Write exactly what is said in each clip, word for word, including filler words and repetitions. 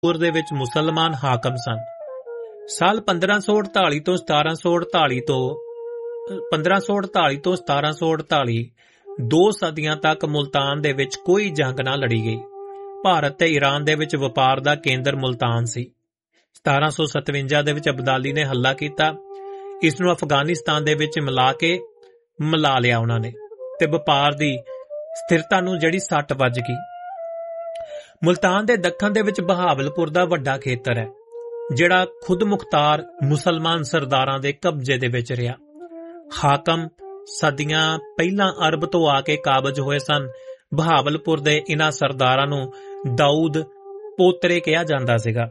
ਪੁਰ ਦੇ ਵਿੱਚ ਮੁਸਲਮਾਨ ਹਾਕਮ ਸਨ। ਸਾਲ ਪੰਦਰਾਂ ਸੌ ਅੜਤਾਲੀ ਤੋਂ ਸਤਾਰਾਂ ਸੌ ਅੜਤਾਲੀ ਤੋਂ ਪੰਦਰਾਂ ਸੌ ਅੜਤਾਲੀ ਤੋਂ ਸਤਾਰਾਂ ਸੌ ਅੜਤਾਲੀ ਦੋ ਸਦੀਆਂ ਤੱਕ ਮੁਲਤਾਨ ਦੇ ਵਿੱਚ ਕੋਈ ਜੰਗ ਨਾ ਲੜੀ ਗਈ। ਭਾਰਤ ਤੇ ਈਰਾਨ ਦੇ ਵਿੱਚ ਵਪਾਰ ਦਾ ਕੇਂਦਰ ਮੁਲਤਾਨ ਸੀ। ਸਤਾਰਾਂ ਸੌ ਸਤਵੰਜਾ ਦੇ ਵਿੱਚ ਅਬਦਾਲੀ ਨੇ ਹੱਲਾ ਕੀਤਾ। ਇਸ ਨੂੰ ਅਫਗਾਨਿਸਤਾਨ ਦੇ ਵਿੱਚ ਮਿਲਾ ਕੇ ਮਿਲਾ ਲਿਆ ਉਹਨਾਂ ਨੇ, ਤੇ ਵਪਾਰ ਦੀ ਸਥਿਰਤਾ ਨੂੰ ਜਿਹੜੀ ਸੱਟ ਵੱਜ ਗਈ। ਮੁਲਤਾਨ ਦੇ ਦੱਖਣ ਦੇ ਵਿੱਚ ਬਹਾਵਲਪੁਰ ਦਾ ਵੱਡਾ ਖੇਤਰ ਹੈ, ਜਿਹੜਾ ਖੁਦ ਮੁਖਤਾਰ ਮੁਸਲਮਾਨ ਸਰਦਾਰਾਂ ਦੇ ਕਬਜ਼ੇ ਦੇ ਵਿੱਚ ਰਿਹਾ। ਹਾਕਮ ਸਦੀਆਂ ਪਹਿਲਾਂ ਅਰਬ ਤੋਂ ਆ ਕੇ ਕਾਬਜ ਹੋਏ ਸਨ। ਬਹਾਵਲਪੁਰ ਦੇ ਇਨ੍ਹਾਂ ਸਰਦਾਰਾਂ ਨੂੰ ਦਾਊਦ ਪੋਤਰੇ ਕਿਹਾ ਜਾਂਦਾ ਸੀਗਾ।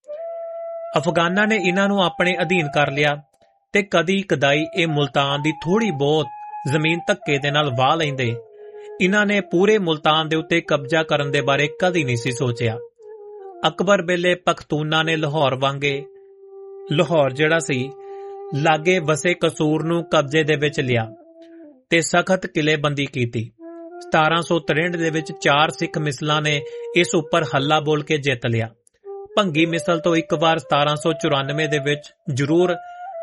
ਅਫਗਾਨਾਂ ਨੇ ਇਨ੍ਹਾਂ ਨੂੰ ਆਪਣੇ ਅਧੀਨ ਕਰ ਲਿਆ ਤੇ ਕਦੀ ਕਦਾਈ ਇਹ ਮੁਲਤਾਨ ਦੀ ਥੋੜੀ ਬਹੁਤ ਜ਼ਮੀਨ ਧੱਕੇ ਦੇ ਨਾਲ ਵਾਹ ਲੈਂਦੇ। ਇਨ੍ਹਾਂ ਨੇ ਪੂਰੇ ਮੁਲਤਾਨ ਦੇ ਉੱਤੇ ਕਬਜ਼ਾ ਕਰਨ ਦੇ ਬਾਰੇ ਕਦੀ ਨਹੀਂ ਸੀ ਸੋਚਿਆ। ਅਕਬਰ ਵੇਲੇ ਪਖਤੂਨਾਂ ਨੇ ਲਾਹੌਰ ਵਾਂਗੇ ਲਾਹੌਰ ਜਿਹੜਾ ਸੀ ਲਾਗੇ ਵਸੇ ਕਸੂਰ ਨੂੰ ਕਬਜ਼ੇ ਦੇ ਵਿੱਚ ਲਿਆ ਤੇ ਸਖਤ ਕਿਲੇਬੰਦੀ ਕੀਤੀ। ਸਤਾਰਾਂ ਸੌ ਤਰੇਹਠ ਦੇ ਵਿੱਚ ਚਾਰ ਸਿੱਖ ਮਿਸਲਾਂ ਨੇ ਇਸ ਉੱਪਰ ਹੱਲਾ ਬੋਲ ਕੇ ਜਿੱਤ ਲਿਆ। ਭੰਗੀ ਮਿਸਲ ਤੋਂ ਇੱਕ ਵਾਰ ਸਤਾਰਾਂ ਸੌ ਚੁਰਾਨਵੇਂ ਦੇ ਵਿੱਚ ਜ਼ਰੂਰ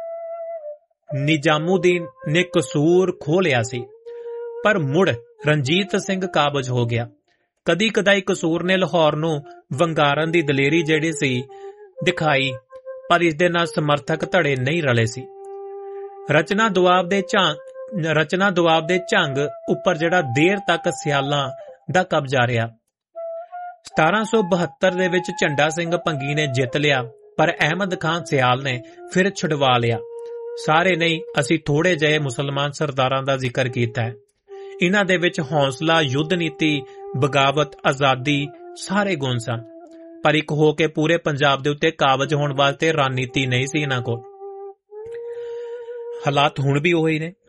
ਨਿਜ਼ਾਮੂਦੀਨ ਨੇ ਕਸੂਰ ਖੋਹ ਲਿਆ ਸੀ, ਪਰ ਮੁੜ ਰਣਜੀਤ ਸਿੰਘ ਕਾਬਜ ਹੋ ਗਿਆ। ਕਦੀ ਕਦਾਈ ਕਸੂਰ ਨੇ ਲਾਹੌਰ ਨੂੰ ਵੰਗਾਰਨ ਦੀ ਦਲੇਰੀ ਜਿਹੜੀ ਸੀ ਦਿਖਾਈ, ਪਰ ਇਸ ਦੇ ਨਾਲ ਸਮਰਥਕ ਧੜੇ ਨਹੀਂ ਰਲੇ ਸੀ। ਰਚਨਾ ਦੁਆਬ ਦੇ ਝੰਗ ਰਚਨਾ ਦੁਆਬ ਦੇ ਝੰਗ ਉੱਪਰ ਜਿਹੜਾ ਦੇਰ ਤੱਕ ਸਿਆਲਾਂ ਦਾ ਕਬਜ਼ਾ ਰਿਹਾ। ਸਤਾਰਾਂ ਸੌ ਬਹੱਤਰ ਦੇ ਵਿੱਚ ਝੰਡਾ ਸਿੰਘ ਭੰਗੀ ਨੇ ਜਿੱਤ ਲਿਆ, ਪਰ ਅਹਿਮਦ ਖਾਨ ਸਿਆਲ ਨੇ ਫਿਰ ਛੁਡਵਾ ਲਿਆ। ਸਾਰੇ ਨਹੀਂ, ਅਸੀਂ ਥੋੜੇ ਜਿਹੇ ਮੁਸਲਮਾਨ ਸਰਦਾਰਾਂ ਦਾ ਜ਼ਿਕਰ ਕੀਤਾ ਹੈ। ਇਨ੍ਹਾਂ ਦੇ ਵਿੱਚ ਹੌਸਲਾ, ਯੁੱਧ ਨੀਤੀ, ਬਗਾਵਤ, ਆਜ਼ਾਦੀ ਸਾਰੇ ਗੁਣ ਸਨ, ਪਰ ਇੱਕ ਹੋ ਕੇ ਪੂਰੇ ਪੰਜਾਬ ਦੇ ਉੱਤੇ ਕਾਬਜ ਹੋਣ ਵਾਸਤੇ ਰਣਨੀਤੀ ਨਹੀਂ ਸੀ ਇਹਨਾਂ ਕੋਲ। ਹਾਲਾਤ ਹੁਣ ਵੀ ਉਹੀ ਨੇ।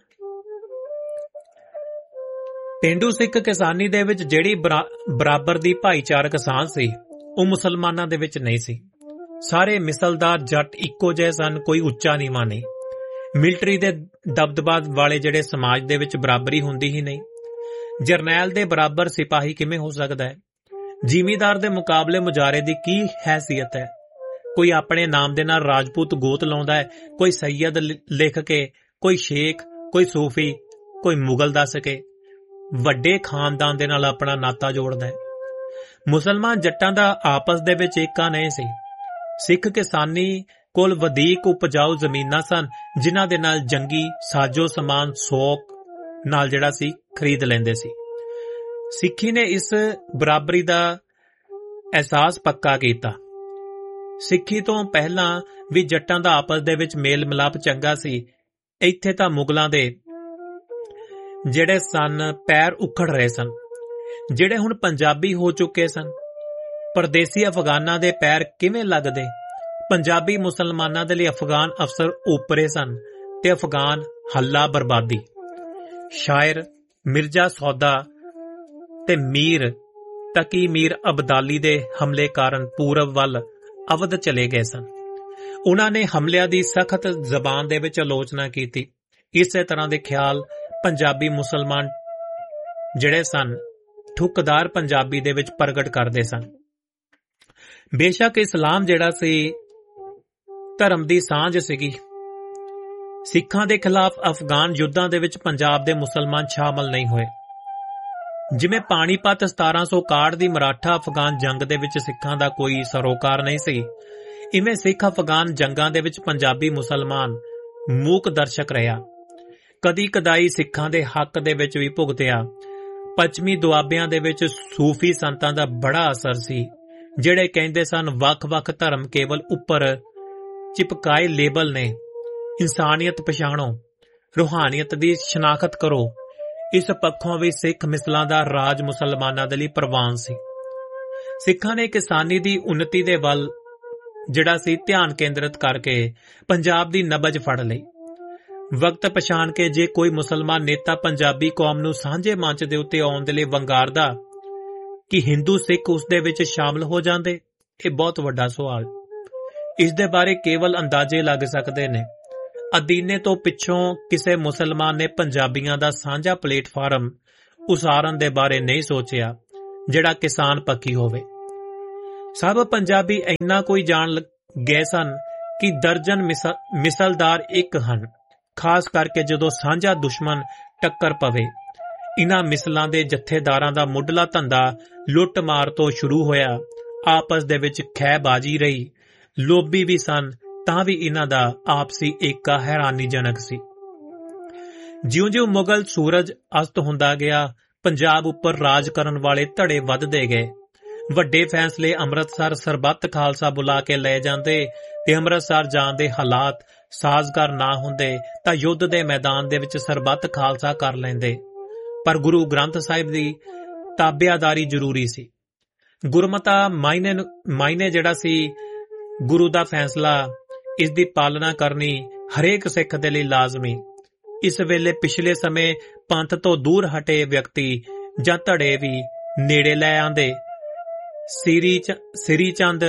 ਪੇਂਡੂ ਸਿੱਖ ਕਿਸਾਨੀ ਦੇ ਵਿੱਚ ਜਿਹੜੀ ਬਰਾਬਰ ਦੀ ਭਾਈਚਾਰਕ ਸਾਂਝ ਸੀ, ਉਹ ਮੁਸਲਮਾਨਾਂ ਦੇ ਵਿੱਚ ਨਹੀਂ ਸੀ। ਸਾਰੇ ਮਿਸਲਦਾਰ ਜੱਟ ਇੱਕੋ ਜਿਹੇ ਸਨ, ਕੋਈ ਉੱਚਾ ਨੀਵਾਂ ਨਹੀਂ। ਮਿਲਟਰੀ ਦੇ ਦਬਦਬਾ ਵਾਲੇ ਜਿਹੜੇ ਸਮਾਜ ਦੇ ਵਿੱਚ ਬਰਾਬਰੀ ਹੁੰਦੀ ਹੀ ਨਹੀਂ। ਜਰਨੈਲ ਦੇ ਬਰਾਬਰ ਸਿਪਾਹੀ ਕਿਵੇਂ ਹੋ ਸਕਦਾ ਹੈ? ਜ਼ਿਮੀਂਦਾਰ ਦੇ ਮੁਕਾਬਲੇ ਮੁਜਾਰੇ ਦੀ ਕੀ ਹੈਸੀਅਤ ਹੈ? ਕੋਈ ਆਪਣੇ ਨਾਮ ਦੇ ਨਾਲ ਰਾਜਪੂਤ ਗੋਤ ਲਾਉਂਦਾ ਹੈ, ਕੋਈ ਸੈਯਦ ਲਿਖ ਕੇ, ਕੋਈ ਸ਼ੇਖ, ਕੋਈ ਸੂਫੀ, ਕੋਈ ਮੁਗਲ ਦੱਸ ਕੇ ਵੱਡੇ ਖਾਨਦਾਨ ਦੇ ਨਾਲ ਆਪਣਾ ਨਾਤਾ ਜੋੜਦਾ ਹੈ। ਮੁਸਲਮਾਨ ਜੱਟਾਂ ਦਾ ਆਪਸ ਦੇ ਵਿੱਚ ਏਕਾ ਨਹੀਂ ਸੀ। ਸਿੱਖ ਕਿਸਾਨੀ ਕੋਲ ਵਧੀਕ ਉਪਜਾਊ ਜ਼ਮੀਨਾਂ ਸਨ, ਜਿਨ੍ਹਾਂ ਦੇ ਨਾਲ ਜੰਗੀ ਸਾਜੋ ਸਮਾਨ ਸੌਕ ਨਾਲ ਜਿਹੜਾ ਸੀ ਖਰੀਦ ਲੈਂਦੇ ਸੀ। ਸਿੱਖੀ ਨੇ ਇਸ ਬਰਾਬਰੀ ਦਾ ਅਹਿਸਾਸ ਪੱਕਾ ਕੀਤਾ। ਸਿੱਖੀ ਤੋਂ ਪਹਿਲਾਂ ਵੀ ਜੱਟਾਂ ਦਾ ਆਪਸ ਦੇ ਵਿੱਚ ਮੇਲ ਮਿਲਾਪ ਚੰਗਾ ਸੀ। ਇੱਥੇ ਤਾਂ ਮੁਗਲਾਂ ਦੇ ਜਿਹੜੇ ਸਨ ਪੈਰ ਉਖੜ ਰਹੇ ਸਨ, ਜਿਹੜੇ ਹੁਣ ਪੰਜਾਬੀ ਹੋ ਚੁੱਕੇ ਸਨ। ਪਰਦੇਸੀ ਅਫਗਾਨਾਂ ਦੇ ਪੈਰ ਕਿਵੇਂ ਲੱਗਦੇ? ਪੰਜਾਬੀ ਮੁਸਲਮਾਨਾਂ ਦੇ ਲਈ ਅਫਗਾਨ ਅਫਸਰ ਓਪਰੇ ਸਨ ਤੇ ਅਫਗਾਨ ਹੱਲਾ ਬਰਬਾਦੀ। ਸ਼ਾਇਰ ਮਿਰਜ਼ਾ ਸੌਦਾ ਤੇ ਮੀਰ ਤਕੀ ਮੀਰ ਅਬਦਾਲੀ ਦੇ ਹਮਲੇ ਕਾਰਨ ਪੂਰਬ ਵੱਲ ਅਵਧ ਚਲੇ ਗਏ ਸਨ। ਉਹਨਾਂ ਨੇ ਹਮਲਿਆਂ ਦੀ ਸਖਤ ਜ਼ਬਾਨ ਦੇ ਵਿੱਚ ਆਲੋਚਨਾ ਕੀਤੀ। ਇਸੇ ਤਰ੍ਹਾਂ ਦੇ ਖਿਆਲ ਪੰਜਾਬੀ ਮੁਸਲਮਾਨ ਜਿਹੜੇ ਸਨ ਠੁਕਦਾਰ ਪੰਜਾਬੀ ਦੇ ਵਿੱਚ ਪ੍ਰਗਟ ਕਰਦੇ ਸਨ। ਬੇਸ਼ੱਕ ਇਸਲਾਮ ਜਿਹੜਾ ਸੀ ਧਰਮ ਦੀ ਸਾਂਝ ਸੀਗੀ। ਸਿੱਖਾਂ ਦੇ ਖਿਲਾਫ ਅਫਗਾਨ ਯੁੱਧਾਂ ਦੇ ਵਿੱਚ ਪੰਜਾਬ ਦੇ ਮੁਸਲਮਾਨ ਸ਼ਾਮਲ ਨਹੀਂ ਹੋਏ। ਜਿਵੇਂ ਪਾਣੀਪਤ ਸਤਾਰਾਂ ਸੌ ਇਕਾਹਠ ਦੀ ਮਰਾਠਾ ਅਫਗਾਨ ਜੰਗ ਦੇ ਵਿੱਚ ਸਿੱਖਾਂ ਦਾ ਕੋਈ ਸਰੋਕਾਰ ਨਹੀਂ ਸੀ, ਇਵੇਂ ਸਿੱਖ ਅਫਗਾਨ ਜੰਗਾਂ ਦੇ ਵਿੱਚ ਪੰਜਾਬੀ ਮੁਸਲਮਾਨ ਮੂਕ ਦਰਸ਼ਕ ਰਿਹਾ। ਕਦੀ ਕਦਾਈ ਸਿੱਖਾਂ ਦੇ ਹੱਕ ਦੇ ਵਿੱਚ ਵੀ ਭੁਗਤਿਆ। ਪੱਛਮੀ ਦੁਆਬਿਆਂ ਦੇ ਵਿੱਚ ਸੂਫੀ ਸੰਤਾਂ ਦਾ ਬੜਾ ਅਸਰ ਸੀ, ਜਿਹੜੇ ਕਹਿੰਦੇ ਸਨ ਵੱਖ-ਵੱਖ ਧਰਮ ਕੇਵਲ ਉੱਪਰ ਚਿਪਕਾਏ ਲੇਬਲ ਨੇ। ਇਨਸਾਨੀਅਤ ਪਛਾਣੋ, ਰੂਹਾਨੀਅਤ ਦੀ ਸ਼ਨਾਖਤ ਕਰੋ। ਇਸ ਪੱਖੋਂ ਵੀ ਸਿੱਖ ਮਿਸਲਾਂ ਦਾ ਰਾਜ ਮੁਸਲਮਾਨਾਂ ਦੇ ਲਈ ਪ੍ਰਵਾਨ ਸੀ। ਸਿੱਖਾਂ ਨੇ ਕਿਸਾਨੀ ਦੀ ਉન્નਤੀ ਦੇ ਵੱਲ ਜਿਹੜਾ ਸੀ ਧਿਆਨ ਕੇਂਦਰਿਤ ਕਰਕੇ ਪੰਜਾਬ ਦੀ ਨਬਜ ਫੜ ਲਈ। ਵਕਤ ਪਛਾਣ ਕੇ ਜੇ ਕੋਈ ਮੁਸਲਮਾਨ ਨੇਤਾ ਪੰਜਾਬੀ ਕੌਮ ਨੂੰ ਸਾਂਝੇ ਮੰਚ ਦੇ ਉੱਤੇ ਆਉਣ ਦੇ ਲਈ ਵੰਗਾਰਦਾ ਕਿ ਹਿੰਦੂ ਸਿੱਖ ਉਸ ਦੇ ਵਿੱਚ ਸ਼ਾਮਲ ਹੋ ਜਾਂਦੇ, ਇਹ ਬਹੁਤ ਵੱਡਾ ਸਵਾਲ। ਇਸ ਦੇ ਬਾਰੇ ਕੇਵਲ ਅੰਦਾਜ਼ੇ ਲੱਗ ਸਕਦੇ ਨੇ। ਅਦੀਨੇ ਤੋਂ ਪਿੱਛੋਂ ਕਿਸੇ ਮੁਸਲਮਾਨ ਨੇ ਪੰਜਾਬੀਆਂ ਦਾ ਸਾਂਝਾ ਪਲੇਟਫਾਰਮ ਉਸਾਰਨ ਦੇ ਬਾਰੇ ਨਹੀਂ ਸੋਚਿਆ, ਜਿਹੜਾ ਕਿਸਾਨ ਪੱਖੀ ਹੋਵੇ। ਸਭ ਪੰਜਾਬੀ ਇੰਨਾ ਕੋਈ ਜਾਣ ਗਏ ਸਨ ਕਿ ਦਰਜਨ ਮਿਸਲ ਮਿਸਲਦਾਰ ਇੱਕ ਹਨ, ਖਾਸ ਕਰਕੇ ਜਦੋਂ ਸਾਂਝਾ ਦੁਸ਼ਮਣ ਟੱਕਰ ਪਵੇ। ਇਨ੍ਹਾਂ ਮਿਸਲਾਂ ਦੇ ਜਥੇਦਾਰਾਂ ਦਾ ਮੁੱਢਲਾ ਧੰਦਾ ਲੁੱਟ ਮਾਰ ਤੋਂ ਸ਼ੁਰੂ ਹੋਇਆ। ਆਪਸ ਦੇ ਵਿੱਚ ਖਹਿਬਾਜ਼ੀ ਰਹੀ। ਲੋਭੀ ਵੀ ਸਨ ਤਾਂ ਵੀ ਇਨ੍ਹਾਂ ਦਾ ਆਪਸੀ ਏਕਾ ਹੈਰਾਨੀਜਨਕ ਸੀ। ਜਿਉਂ-ਜਿਉਂ ਮੁਗਲ ਸੂਰਜ ਅਸਤ ਹੁੰਦਾ ਗਿਆ, ਪੰਜਾਬ ਉੱਪਰ ਰਾਜ ਕਰਨ ਵਾਲੇ ਧੜੇ ਵੱਧਦੇ ਗਏ। ਵੱਡੇ ਫੈਸਲੇ ਅੰਮ੍ਰਿਤਸਰ ਸਰਬੱਤ ਖਾਲਸਾ ਬੁਲਾ ਕੇ ਲਏ ਜਾਂਦੇ ਤੇ ਅੰਮ੍ਰਿਤਸਰ ਜਾਣ ਦੇ ਹਾਲਾਤ ਸਾਜ਼ਗਾਰ ਨਾ ਹੁੰਦੇ ਤਾਂ ਯੁੱਧ ਦੇ ਮੈਦਾਨ ਦੇ ਵਿੱਚ ਸਰਬੱਤ ਖਾਲਸਾ ਕਰ ਲੈਂਦੇ। ਪਰ ਗੁਰੂ ਗ੍ਰੰਥ ਸਾਹਿਬ ਦੀ ਤਾਬਿਆਦਾਰੀ ਜ਼ਰੂਰੀ ਸੀ। ਗੁਰਮਤਾ ਮਾਇਨੇ ਮਾਇਨੇ ਜਿਹੜਾ ਸੀ ਗੁਰੂ ਦਾ ਫੈਸਲਾ, ਇਸ ਦੀ ਪਾਲਣਾ ਕਰਨੀ ਹਰੇਕ ਸਿੱਖ ਦੇ ਲਈ ਲਾਜ਼ਮੀ। ਇਸ ਵੇਲੇ ਪਿਛਲੇ ਸਮੇਂ ਪੰਥ ਤੋਂ ਦੂਰ ਹਟੇ ਵਿਅਕਤੀ ਜਾਂ ਧੜੇ ਵੀ ਨੇੜੇ ਲੈ ਆਂਦੇ। ਸ੍ਰੀ ਸ੍ਰੀ ਚੰਦ,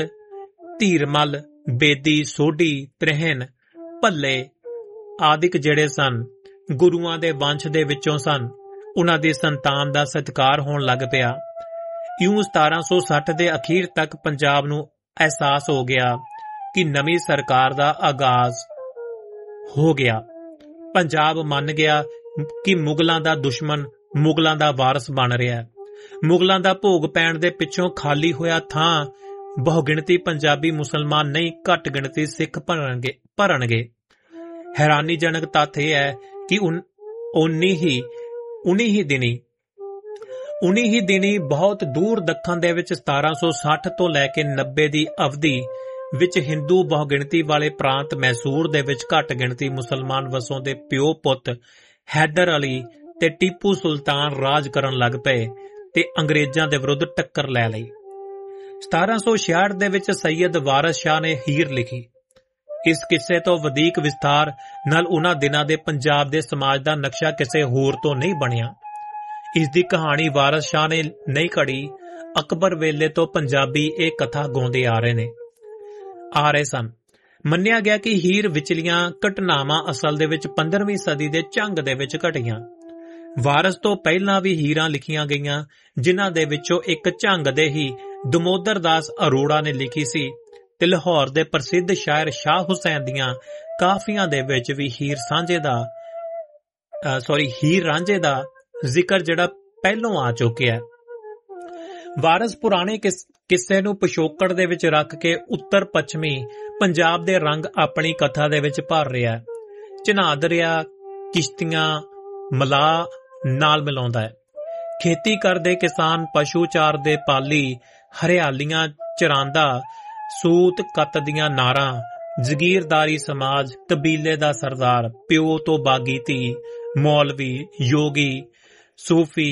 ਧੀਰਮਲ, ਬੇਦੀ, ਸੋਢੀ, ਤ੍ਰਿਹਨ, ਭੱਲੇ ਆਦਿਕ ਜਿਹੜੇ ਸਨ ਗੁਰੂਆਂ ਦੇ ਵੰਸ਼ ਦੇ ਵਿੱਚੋਂ ਸਨ। ਉਹਨਾਂ ਦੀ ਸੰਤਾਨ ਦਾ ਸਤਿਕਾਰ ਹੋਣ ਲੱਗ ਪਿਆ। ਇਉਂ ਸਤਾਰਾਂ ਸੌ ਸੱਠ ਦੇ ਅਖੀਰ ਤੱਕ ਪੰਜਾਬ ਨੂੰ ਅਹਿਸਾਸ ਹੋ ਗਿਆ ਕਿ ਨਵੀਂ ਸਰਕਾਰ ਦਾ ਆਗਾਜ਼ ਹੋ ਗਿਆ। ਪੰਜਾਬ ਮੰਨ ਗਿਆ ਕਿ ਮੁਗਲਾਂ ਦਾ ਦੁਸ਼ਮਣ ਮੁਗਲਾਂ ਦਾ ਵਾਰਸ ਬਣ ਰਿਹਾ। ਮੁਗਲਾਂ ਦਾ ਭੋਗ ਪੈਣ ਦੇ ਪਿੱਛੋਂ ਖਾਲੀ ਹੋਇਆ ਥਾਂ ਬਹੁਗਿਣਤੀ ਪੰਜਾਬੀ ਮੁਸਲਮਾਨ ਨਹੀਂ, ਘੱਟ ਗਿਣਤੀ ਸਿੱਖ ਭਰਨਗੇ ਭਰਨਗੇ ਹੈਰਾਨੀਜਨਕ ਤੱਥ ਇਹ ਹੈ ਕਿ ਉਨੀ ਹੀ ਉਨੀ ਹੀ ਦਿਨੀ ਉਨੀ ਹੀ ਦਿਨੀ ਬਹੁਤ ਦੂਰ ਦੱਖਣ ਦੇ ਵਿੱਚ ਸਤਾਰਾਂ ਸੌ ਸੱਠ ਤੋਂ ਲੈ ਕੇ ਨੱਬੇ ਦੀ ਅਵਧੀ ਵਿੱਚ ਹਿੰਦੂ ਬਹੁਗਿਣਤੀ ਵਾਲੇ ਪ੍ਰਾਂਤ ਮੈਸੂਰ ਦੇ ਵਿੱਚ ਘੱਟ ਗਿਣਤੀ ਮੁਸਲਮਾਨ ਵਸੋਂ ਦੇ ਪਿਓ ਪੁੱਤ ਹੈਦਰ ਅਲੀ ਤੇ ਟੀਪੂ ਸੁਲਤਾਨ ਰਾਜ ਕਰਨ ਲੱਗ ਪਏ ਤੇ ਅੰਗਰੇਜ਼ਾਂ ਦੇ ਵਿਰੁੱਧ ਟੱਕਰ ਲੈ ਲਈ। ਸਤਾਰਾਂ ਸੌ ਛਿਆਹਠ ਦੇ ਵਿੱਚ ਸੈਯਦ ਵਾਰਿਸ ਸ਼ਾਹ ਨੇ ਹੀਰ ਲਿਖੀ। ਇਸ ਕਿੱਸੇ ਤੋਂ ਵਧੇਕ ਵਿਸਥਾਰ ਨਾਲ ਉਹਨਾਂ ਦਿਨਾਂ ਦੇ ਪੰਜਾਬ ਦੇ ਸਮਾਜ ਦਾ ਨਕਸ਼ਾ ਕਿਸੇ ਹੋਰ ਤੋਂ ਨਹੀਂ ਬਣਿਆ। ਇਸ ਦੀ ਕਹਾਣੀ ਵਾਰਿਸ ਸ਼ਾਹ ਨੇ ਨਹੀਂ ਘੜੀ। ਅਕਬਰ ਵੇਲੇ ਤੋਂ ਪੰਜਾਬੀ ਇਹ ਕਥਾ ਗਾਉਂਦੇ ਆ ਰਹੇ ਨੇ ਆ ਰਹੇ ਸਨ। ਮੰਨਿਆ ਗਿਆ ਕਿ ਹੀਰ ਵਿਚਲੀਆਂ ਘਟਨਾਵਾਂ ਅਸਲ ਦੇ ਵਿੱਚ ਪੰਦਰਵੀਂ ਸਦੀ ਦੇ ਝੰਗ ਦੇ ਵਿੱਚ ਘਟੀਆਂ। ਵਾਰਿਸ ਤੋਂ ਪਹਿਲਾਂ ਵੀ ਹੀਰਾਂ ਲਿਖੀਆਂ ਗਈਆਂ, ਜਿਨ੍ਹਾਂ ਦੇ ਵਿੱਚੋਂ ਇੱਕ ਝੰਗ ਦੇ ਹੀ ਦਮੋਦਰ ਦਾਸ ਅਰੋੜਾ ਨੇ ਲਿਖੀ ਸੀ ਤੇ ਲਾਹੌਰ ਦੇ ਪ੍ਰਸਿੱਧ ਸ਼ਾਇਰ ਸ਼ਾਹ ਹੁਸੈਨ ਦੀਆਂ ਕਾਫੀਆਂ ਦੇ ਵਿੱਚ ਵੀ ਹੀਰ ਸਾਂਝੇ ਦਾ ਸੌਰੀ ਹੀਰ ਰਾਂਝੇ ਦਾ ਜ਼ਿਕਰ ਜਿਹੜਾ ਪਹਿਲੋਂ ਆ ਚੁੱਕਿਆ। ਵਾਰਿਸ ਪੁਰਾਣੇ ਕਿੱਸੇ ਨੂੰ ਪਿਛੋਕੜ ਦੇ ਵਿੱਚ ਰੱਖ ਕੇ ਉੱਤਰ ਪੱਛਮੀ ਪੰਜਾਬ ਦੇ ਰੰਗ ਆਪਣੀ ਕਥਾ ਦੇ ਵਿੱਚ ਭਰ ਰਿਹਾ। ਚਨਾਹ ਦਰਿਆ ਕਿਸ਼ਤੀਆਂ ਮਲਾਹ ਨਾਲ ਮਿਲਾਉਂਦਾ ਹੈ। ਖੇਤੀ ਕਰਦੇ ਕਿਸਾਨ, ਪਸ਼ੂ ਚਾਰਦੇ ਪਾਲੀ, ਹਰਿਆਲੀਆਂ ਚਰਾਂਦਾ, ਸੂਤ ਕੱਤ ਦੀਆਂ ਨਾਰਾਂ, ਜ਼ਗੀਰਦਾਰੀ ਸਮਾਜ, ਕਬੀਲੇ ਦਾ ਸਰਦਾਰ, ਪਿਓ ਤੋਂ ਬਾਗੀ ਧੀ, ਮੌਲਵੀ, ਯੋਗੀ, ਸੂਫੀ,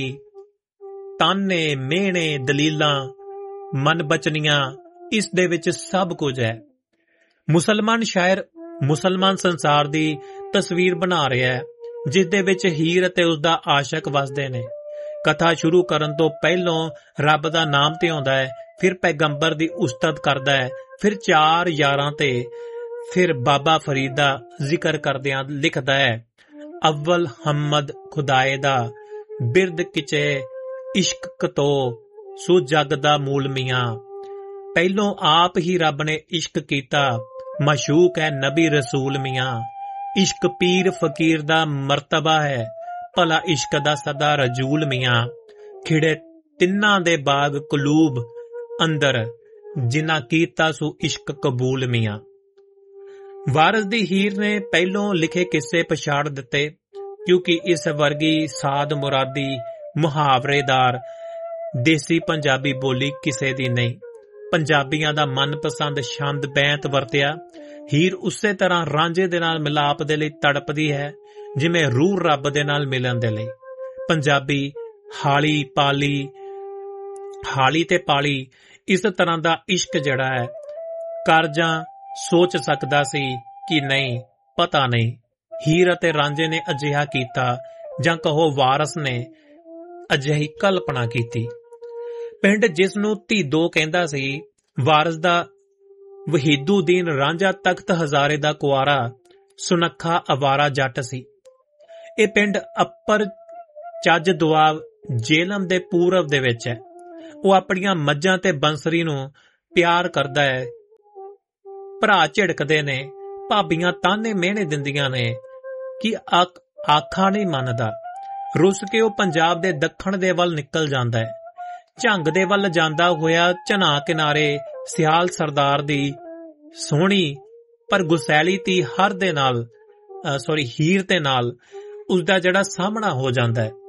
ਤਾਨੇ, ਮਿਹਣੇ, ਦਲੀਲਾਂ, ਮਨ ਬਚਨੀਆਂ, ਇਸ ਦੇ ਵਿੱਚ ਸਭ ਕੁਝ ਹੈ। ਮੁਸਲਮਾਨ ਸ਼ਾਇਰ ਮੁਸਲਮਾਨ ਸੰਸਾਰ ਦੀ ਤਸਵੀਰ ਬਣਾ ਰਿਹਾ ਹੈ, ਜਿਸ ਦੇ ਵਿੱਚ ਹੀਰ ਅਤੇ ਉਸਦਾ ਆਸ਼ਕ ਵਸਦੇ ਨੇ। ਕਥਾ ਸ਼ੁਰੂ ਕਰਨ ਤੋਂ ਪਹਿਲੋਂ ਰੱਬ ਦਾ ਨਾਮ ਤੇ ਆਉਂਦਾ ਹੈ, ਫਿਰ ਪੈਗੰਬਰ ਦੀ ਉਸਤਤ ਕਰਦਾ ਹੈ, ਫਿਰ ਚਾਰ ਯਾਰਾਂ ਤੇ ਫਿਰ ਬਾਬਾ ਫਰੀਦ ਦਾ ਜ਼ਿਕਰ ਕਰਦਿਆਂ ਲਿਖਦਾ ਹੈ, ਅਵਲ ਹਮਦ ਖੁਦਾਏ ਦਾ ਬਿਰਦ ਕਿਚੇ ਇਸ਼ਕ ਕਤੋ ਸੋ ਜਗ ਦਾ ਮੂਲ ਮੀਆਂ। ਪਹਿਲੋਂ ਆਪ ਹੀ ਰੱਬ ਨੇ ਇਸ਼ਕ ਕੀਤਾ, ਮਸ਼ੂਕ ਹੈ ਨਬੀ ਰਸੂਲ ਮੀਆਂ। ਇਸ਼ਕ ਪੀਰ ਫਕੀਰ ਦਾ ਮਰਤਬਾ ਹੈ, ਭਲਾ ਇਸ਼ਕ ਦਾ ਸਦਾ ਰਜੂਲ ਮੀਆਂ। ਖਿੜੇ ਤਿੰਨਾਂ ਦੇ ਬਾਗ ਕਲੂਬ ਅੰਦਰ, ਜਿਨ੍ਹਾਂ ਕੀਤਾ ਸੋ ਇਸ਼ਕ ਕਬੂਲ ਮੀਆਂ। ਵਾਰਿਸ ਦੀ ਹੀਰ ਨੇ ਪਹਿਲੋਂ ਲਿਖੇ ਕਿੱਸੇ ਪਛਾੜ ਦਿੱਤੇ, ਕਿਉਂਕਿ ਇਸ ਵਰਗੀ ਸਾਦ ਮੁਰਾਦੀ ਮੁਹਾਵਰੇਦਾਰ ਦੇਸੀ ਪੰਜਾਬੀ ਬੋਲੀ ਕਿਸੇ ਦੀ ਨਹੀਂ। ਪੰਜਾਬੀਆਂ ਦਾ ਮਨਪਸੰਦ ਛੰਦ ਬੈਂਤ ਵਰਤਿਆ। ਹੀਰ ਉਸੇ ਤਰ੍ਹਾਂ ਰਾਂਝੇ ਦੇ ਨਾਲ ਮਿਲਾਪ ਦੇ ਲਈ ਤੜਪਦੀ ਹੈ ਜਿਵੇਂ ਰੂਹ ਰੱਬ ਦੇ ਨਾਲ ਮਿਲਣ ਦੇ ਲਈ। ਪੰਜਾਬੀ ਹਾਲੀ ਪਾਲੀ ਹਾਲੀ ਤੇ ਪਾਲੀ ਇਸ ਤਰ੍ਹਾਂ ਦਾ ਇਸ਼ਕ ਜਿਹੜਾ ਹੈ ਕਰ ਜਾਂ ਸੋਚ ਸਕਦਾ ਸੀ ਕਿ ਨਹੀਂ, ਪਤਾ ਨਹੀਂ। ਹੀਰ ਅਤੇ ਰਾਂਝੇ ਨੇ ਅਜਿਹਾ ਕੀਤਾ ਜਾਂ ਕਹੋ ਵਾਰਿਸ ਨੇ ਅਜਿਹੀ ਕਲਪਨਾ ਕੀਤੀ। ਪਿੰਡ ਜਿਸ ਨੂੰ ਧੀਦੋ ਕਹਿੰਦਾ ਸੀ, ਵਾਰਿਸ ਦਾ ਵਹੀਦੁਦੀਨ ਰਾਂਝਾ ਤਖਤ ਹਜ਼ਾਰੇ ਦਾ ਕੁਆਰਾ ਸੁਨੱਖਾ ਅਵਾਰਾ ਜੱਟ ਸੀ। ਇਹ ਪਿੰਡ ਅੱਪਰ ਚੱਜ ਦੁਆਬ ਜੇਹਲਮ ਦੇ ਪੂਰਬ ਦੇ ਵਿੱਚ ਹੈ। ਉਹ ਆਪਣੀਆਂ ਮੱਝਾਂ ਤੇ ਬੰਸਰੀ ਨੂੰ ਪਿਆਰ ਕਰਦਾ ਹੈ। ਭਰਾ ਝਿੜਕਦੇ ਨੇ, ਭਾਬੀਆਂ ਤਾਨੇ ਮਿਹਣੇ ਦਿੰਦੀਆਂ ਨੇ ਕਿ ਆਖਾ ਨਹੀਂ ਮੰਨਦਾ। ਰੁੱਸ ਕੇ ਉਹ ਪੰਜਾਬ ਦੇ ਦੱਖਣ ਦੇ ਵੱਲ ਨਿਕਲ ਜਾਂਦਾ ਹੈ। ਝੰਗ ਦੇ ਵੱਲ ਜਾਂਦਾ ਹੋਇਆ ਝਨਾ ਕਿਨਾਰੇ ਸਿਆਲ ਸਰਦਾਰ ਦੀ ਸੋਹਣੀ ਪਰ ਗੁਸੈਲੀ ਧੀ ਹਰ ਦੇ ਨਾਲ ਸੌਰੀ ਹੀਰ ਦੇ ਨਾਲ ਉਸਦਾ ਜਿਹੜਾ ਸਾਹਮਣਾ ਹੋ ਜਾਂਦਾ ਹੈ।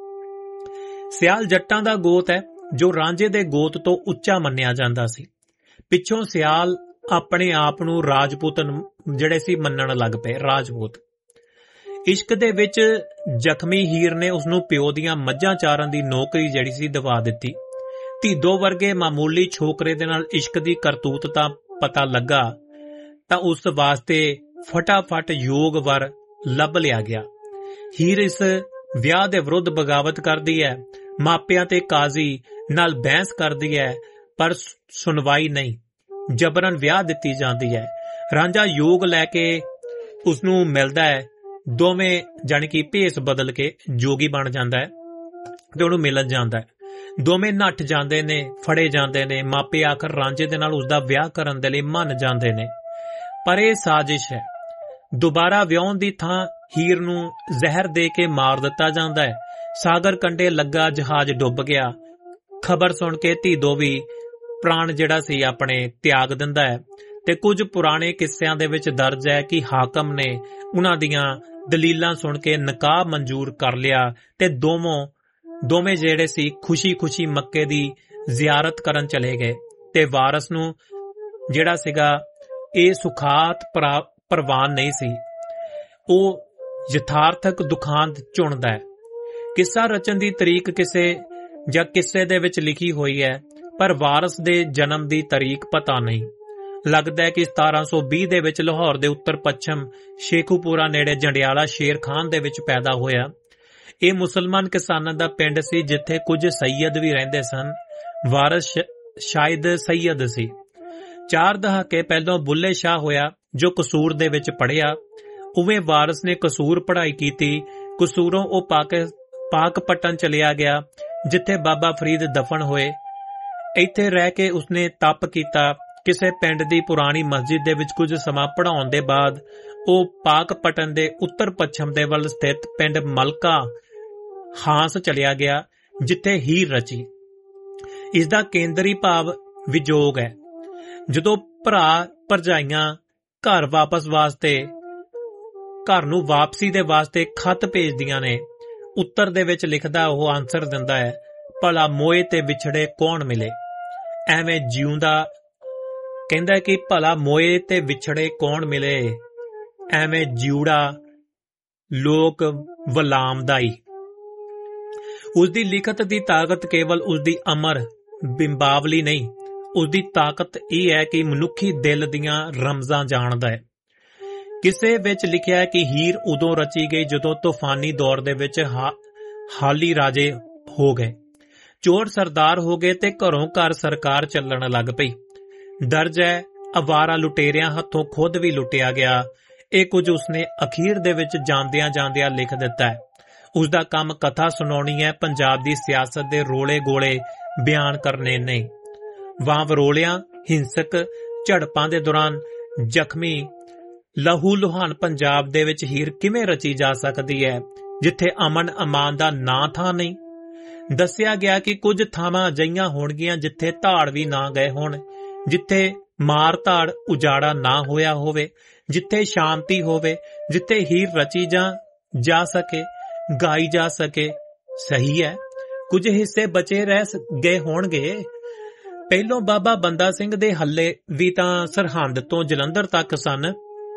ਸਿਆਲ ਜੱਟਾਂ ਦਾ ਗੋਤ ਹੈ ਜੋ ਰਾਂਝੇ ਦੇ ਗੋਤ ਤੋਂ ਉੱਚਾ ਮੰਨਿਆ ਜਾਂਦਾ ਸੀ। ਪਿੱਛੋਂ ਸਿਆਲ ਆਪਣੇ ਆਪ ਨੂੰ ਰਾਜਪੂਤ ਜਿਹੜੇ ਸੀ ਮੰਨਣ ਲੱਗ ਪਏ, ਰਾਜਪੂਤ। ਇਸ਼ਕ ਦੇ ਵਿੱਚ ਜ਼ਖਮੀ ਹੀਰ ਨੇ ਉਸਨੂੰ ਪਿਓ ਦੀਆਂ ਮੱਝਾਂ ਚਾਰਨ ਦੀ ਨੌਕਰੀ ਜਿਹੜੀ ਸੀ ਦਵਾ ਦਿੱਤੀ। ਧੀਦੋ ਵਰਗੇ ਮਾਮੂਲੀ ਛੋਕਰੇ ਦੇ ਨਾਲ ਇਸ਼ਕ ਦੀ ਕਰਤੂਤ ਦਾ ਪਤਾ ਲੱਗਾ ਤਾਂ ਉਸ ਵਾਸਤੇ ਫਟਾਫਟ ਯੋਗ ਵਰ ਲੱਭ ਲਿਆ ਗਿਆ। ਹੀਰ ਇਸ ਵਿਆਹ ਦੇ ਵਿਰੁੱਧ ਬਗਾਵਤ ਕਰਦੀ ਹੈ, ਮਾਪਿਆਂ ਤੇ ਕਾਜ਼ੀ ਨਾਲ ਬਹਿਸ ਕਰਦੀ ਹੈ, ਪਰ ਸੁਣਵਾਈ ਨਹੀਂ, ਜਬਰਨ ਵਿਆਹ ਦਿੱਤੀ ਜਾਂਦੀ ਹੈ। ਰਾਂਝਾ ਯੋਗ ਲੈ ਕੇ ਉਸਨੂੰ ਮਿਲਦਾ ਹੈ, ਦੋਵੇਂ ਜਾਣੀ ਕਿ ਭੇਸ ਬਦਲ ਕੇ ਜੋਗੀ ਬਣ ਜਾਂਦਾ ਹੈ ਤੇ ਉਹਨੂੰ ਮਿਲਣ ਜਾਂਦਾ ਹੈ। ਦੋਵੇਂ ਨੱਠ ਜਾਂਦੇ ਨੇ, ਫੜੇ ਜਾਂਦੇ ਨੇ। ਮਾਪੇ ਆਖਰ ਰਾਂਝੇ ਦੇ ਨਾਲ ਉਸਦਾ ਵਿਆਹ ਕਰਨ ਦੇ ਲਈ ਮੰਨ ਜਾਂਦੇ ਨੇ, ਪਰ ਇਹ ਸਾਜ਼ਿਸ਼ ਹੈ। ਦੁਬਾਰਾ ਵਿਆਹੁਣ ਦੀ ਥਾਂ ਹੀਰ ਨੂੰ ਜ਼ਹਿਰ ਦੇ ਕੇ ਮਾਰ ਦਿੱਤਾ ਜਾਂਦਾ ਹੈ। ਸਾਗਰ ਕੰਢੇ ਲੱਗਾ ਜਹਾਜ਼ ਡੁੱਬ ਗਿਆ। ਖਬਰ ਸੁਣ ਕੇ ਧੀਦੋ ਵੀ ਪ੍ਰਾਣ ਜਿਹੜਾ ਸੀ ਆਪਣੇ ਤਿਆਗ ਦਿੰਦਾ ਹੈ ਤੇ ਕੁਝ ਪੁਰਾਣੇ ਕਿੱਸਿਆਂ ਦੇ ਵਿੱਚ ਦਰਜ ਹੈ ਕਿ ਹਾਕਮ ਨੇ ਉਹਨਾਂ ਦੀਆਂ ਦਲੀਲਾਂ ਸੁਣ ਕੇ ਨਿਕਾਹ ਮਨਜ਼ੂਰ ਕਰ ਲਿਆ ਤੇ ਦੋਵੇਂ ਦੋਵੇਂ ਜਿਹੜੇ ਸੀ ਖੁਸ਼ੀ-ਖੁਸ਼ੀ ਮੱਕੇ ਦੀ ਜ਼ਿਆਰਤ ਕਰਨ ਚਲੇ ਗਏ ਤੇ ਵਾਰਿਸ ਨੂੰ ਜਿਹੜਾ ਸੀਗਾ ਇਹ ਸੁਖਾਤ ਪ੍ਰਵਾਨ ਨਹੀਂ ਸੀ। ਉਹ ਯਥਾਰਥਕ ਦੁਖਾਂਤ ਚੁਣਦਾ ਹੈ। ਕਿੱਸਾ ਰਚਨ ਦੀ ਤਰੀਕ ਕਿਸੇ ਜਾਂ ਕਿੱਸੇ ਦੇ ਵਿੱਚ ਲਿਖੀ ਹੋਈ ਹੈ, ਪਰ ਵਾਰਿਸ ਦੇ ਜਨਮ ਦੀ ਤਰੀਕ ਪਤਾ ਨਹੀਂ। ਲੱਗਦਾ ਹੈ ਕਿ ਸਤਾਰਾਂ ਸੌ ਵੀਹ ਦੇ ਵਿੱਚ ਲਾਹੌਰ ਦੇ ਉੱਤਰ ਪੱਛਮ ਸ਼ੇਖੂਪੁਰਾ ਨੇੜੇ ਜੰਡਿਆਲਾ ਸ਼ੇਰ ਖਾਨ ਦੇ ਵਿੱਚ ਪੈਦਾ ਹੋਇਆ। ਇਹ ਮੁਸਲਮਾਨ ਕਿਸਾਨਾਂ ਦਾ ਪਿੰਡ ਸੀ ਜਿੱਥੇ ਕੁਝ ਸੈਯਦ ਵੀ ਰਹਿੰਦੇ ਸਨ। ਵਾਰਿਸ ਸ਼ਾਇਦ ਸੈਯਦ ਸੀ। ਚਾਰ ਦਹਾਕੇ ਪਹਿਲਾਂ ਬੁੱਲੇ ਸ਼ਾਹ ਹੋਇਆ ਜੋ ਕਸੂਰ ਦੇ ਵਿੱਚ ਪੜ੍ਹਿਆ। ਉਵੇਂ ਵਾਰਿਸ ਨੇ ਕਸੂਰ ਪੜ੍ਹਾਈ ਕੀਤੀ। ਕਸੂਰੋਂ ਉਹ ਪਾਕ ਪਾਕਪਟਨ ਚਲਿਆ ਗਿਆ ਜਿੱਥੇ ਬਾਬਾ ਫਰੀਦ ਦਫਨ ਹੋਏ। ਇੱਥੇ ਰਹਿ ਕੇ ਉਸਨੇ ਤਪ ਕੀਤਾ। ਕਿਸੇ ਪਿੰਡ ਦੀ ਪੁਰਾਣੀ ਮਸਜਿਦ ਦੇ ਵਿੱਚ ਕੁਝ ਸਮਾਂ ਪੜ੍ਹਾਉਣ ਦੇ ਬਾਅਦ ਉਹ ਪਾਕਪਟਨ ਦੇ ਉੱਤਰ ਪੱਛਮ ਦੇ ਵੱਲ ਸਥਿਤ ਪਿੰਡ ਮਲਕਾ ਹਾਂਸ ਚਲਿਆ ਗਿਆ ਜਿੱਥੇ ਹੀਰ ਰਚੀ। ਇਸ ਦਾ ਕੇਂਦਰੀ ਭਾਵ ਵਿਜੋਗ ਹੈ। ਜਦੋਂ ਭਰਾ ਭਰਜਾਈਆਂ ਘਰ ਵਾਪਸ ਵਾਸਤੇ ਘਰ ਨੂੰ ਵਾਪਸੀ ਦੇ ਵਾਸਤੇ ਖੱਤ ਭੇਜਦੀਆਂ ਨੇ, ਉੱਤਰ ਦੇ ਵਿੱਚ ਲਿਖਦਾ ਉਹ ਆਨਸਰ ਦਿੰਦਾ ਹੈ, ਭਲਾ ਮੋਏ ਤੇ ਵਿਛੜੇ ਕੌਣ ਮਿਲੇ। ਐਵੇਂ ਜਿਉਂਦਾ ਕਹਿੰਦਾ ਕਿ ਭਲਾ ਮੋਏ ਤੇ ਵਿਛੜੇ ਕੌਣ ਮਿਲੇ, ਐਵੇਂ ਜਿਉੜਾ ਲੋਕ ਵਲਾਮਦਾਈ। ਉਸਦੀ ਲਿਖਤ ਦੀ ਤਾਕਤ ਕੇਵਲ ਉਸਦੀ ਅਮਰ ਬਿੰਬਾਵਲੀ ਨਹੀਂ, ਉਸਦੀ ਤਾਕਤ ਇਹ ਹੈ ਕਿ ਮਨੁੱਖੀ ਦਿਲ ਦੀਆਂ ਰਮਜ਼ਾਂ ਜਾਣਦਾ ਹੈ। ਕਿਸੇ ਵਿੱਚ ਲਿਖਿਆ ਹੈ ਕਿ ਹੀਰ ਉਦੋਂ ਰਚੀ ਗਈ ਜਦੋਂ ਤੂਫਾਨੀ ਦੌਰ ਦੇ ਵਿੱਚ ਹਾ, ਹਾਲੀ ਰਾਜੇ ਹੋ ਗਏ, ਚੋਰ ਸਰਦਾਰ ਹੋ ਗਏ ਤੇ ਘਰੋਂ ਘਰ ਸਰਕਾਰ ਚੱਲਣ ਲੱਗ ਪਈ। ਦਰਜ ਹੈ ਅਵਾਰਾ ਲੁਟੇਰਿਆਂ ਹੱਥੋਂ ਖੁਦ ਵੀ ਲੁੱਟਿਆ ਗਿਆ। ਇਹ ਕੁਝ ਉਸਨੇ ਅਖੀਰ ਦੇ ਵਿੱਚ ਜਾਂਦਿਆਂ ਜਾਂਦਿਆਂ ਲਿਖ ਦਿੱਤਾ ਹੈ। ਉਸਦਾ ਕੰਮ ਕਥਾ ਸੁਣਾਉਣੀ ਹੈ, ਪੰਜਾਬ ਦੀ ਸਿਆਸਤ ਦੇ ਰੋਲੇ ਗੋਲੇ ਬਿਆਨ ਕਰਨੇ ਨਹੀਂ। ਵਾਂ ਵਰੋਲਿਆਂ ਹਿੰਸਕ ਝੜਪਾਂ ਦੇ ਦੌਰਾਨ ਜ਼ਖਮੀ ਲਹੂ ਲੁਹਾਨ ਪੰਜਾਬ ਦੇ ਵਿੱਚ ਹੀਰ ਕਿਵੇਂ ਰਚੀ ਜਾ ਸਕਦੀ ਹੈ ਜਿੱਥੇ ਅਮਨ ਅਮਾਨ ਦਾ ਨਾਂ ਥਾਂ ਨਹੀਂ। ਦੱਸਿਆ ਗਿਆ ਕਿ ਕੁਝ ਥਾਵਾਂ ਅਜਿਹੀਆਂ ਹੋਣਗੀਆਂ ਜਿੱਥੇ ਧਾੜ ਵੀ ਨਾ ਗਏ ਹੋਣ, ਜਿੱਥੇ ਮਾਰ ਧਾੜ ਉਜਾੜਾ ਨਾ ਹੋਇਆ ਹੋਵੇ, ਜਿੱਥੇ ਸ਼ਾਂਤੀ ਹੋਵੇ, ਜਿੱਥੇ ਹੀਰ ਰਚੀ ਜਾ ਜਾ ਸਕੇ, ਗਾਈ ਜਾ ਸਕੇ। ਸਹੀ ਹੈ, ਕੁਝ ਹਿੱਸੇ ਬਚੇ ਰਹਿ ਗਏ ਹੋਣਗੇ। ਪਹਿਲੋਂ ਬਾਬਾ ਬੰਦਾ ਸਿੰਘ ਦੇ ਹੱਲੇ ਵੀ ਤਾਂ ਸਰਹੰਦ ਤੋਂ ਜਲੰਧਰ ਤੱਕ ਸਨ।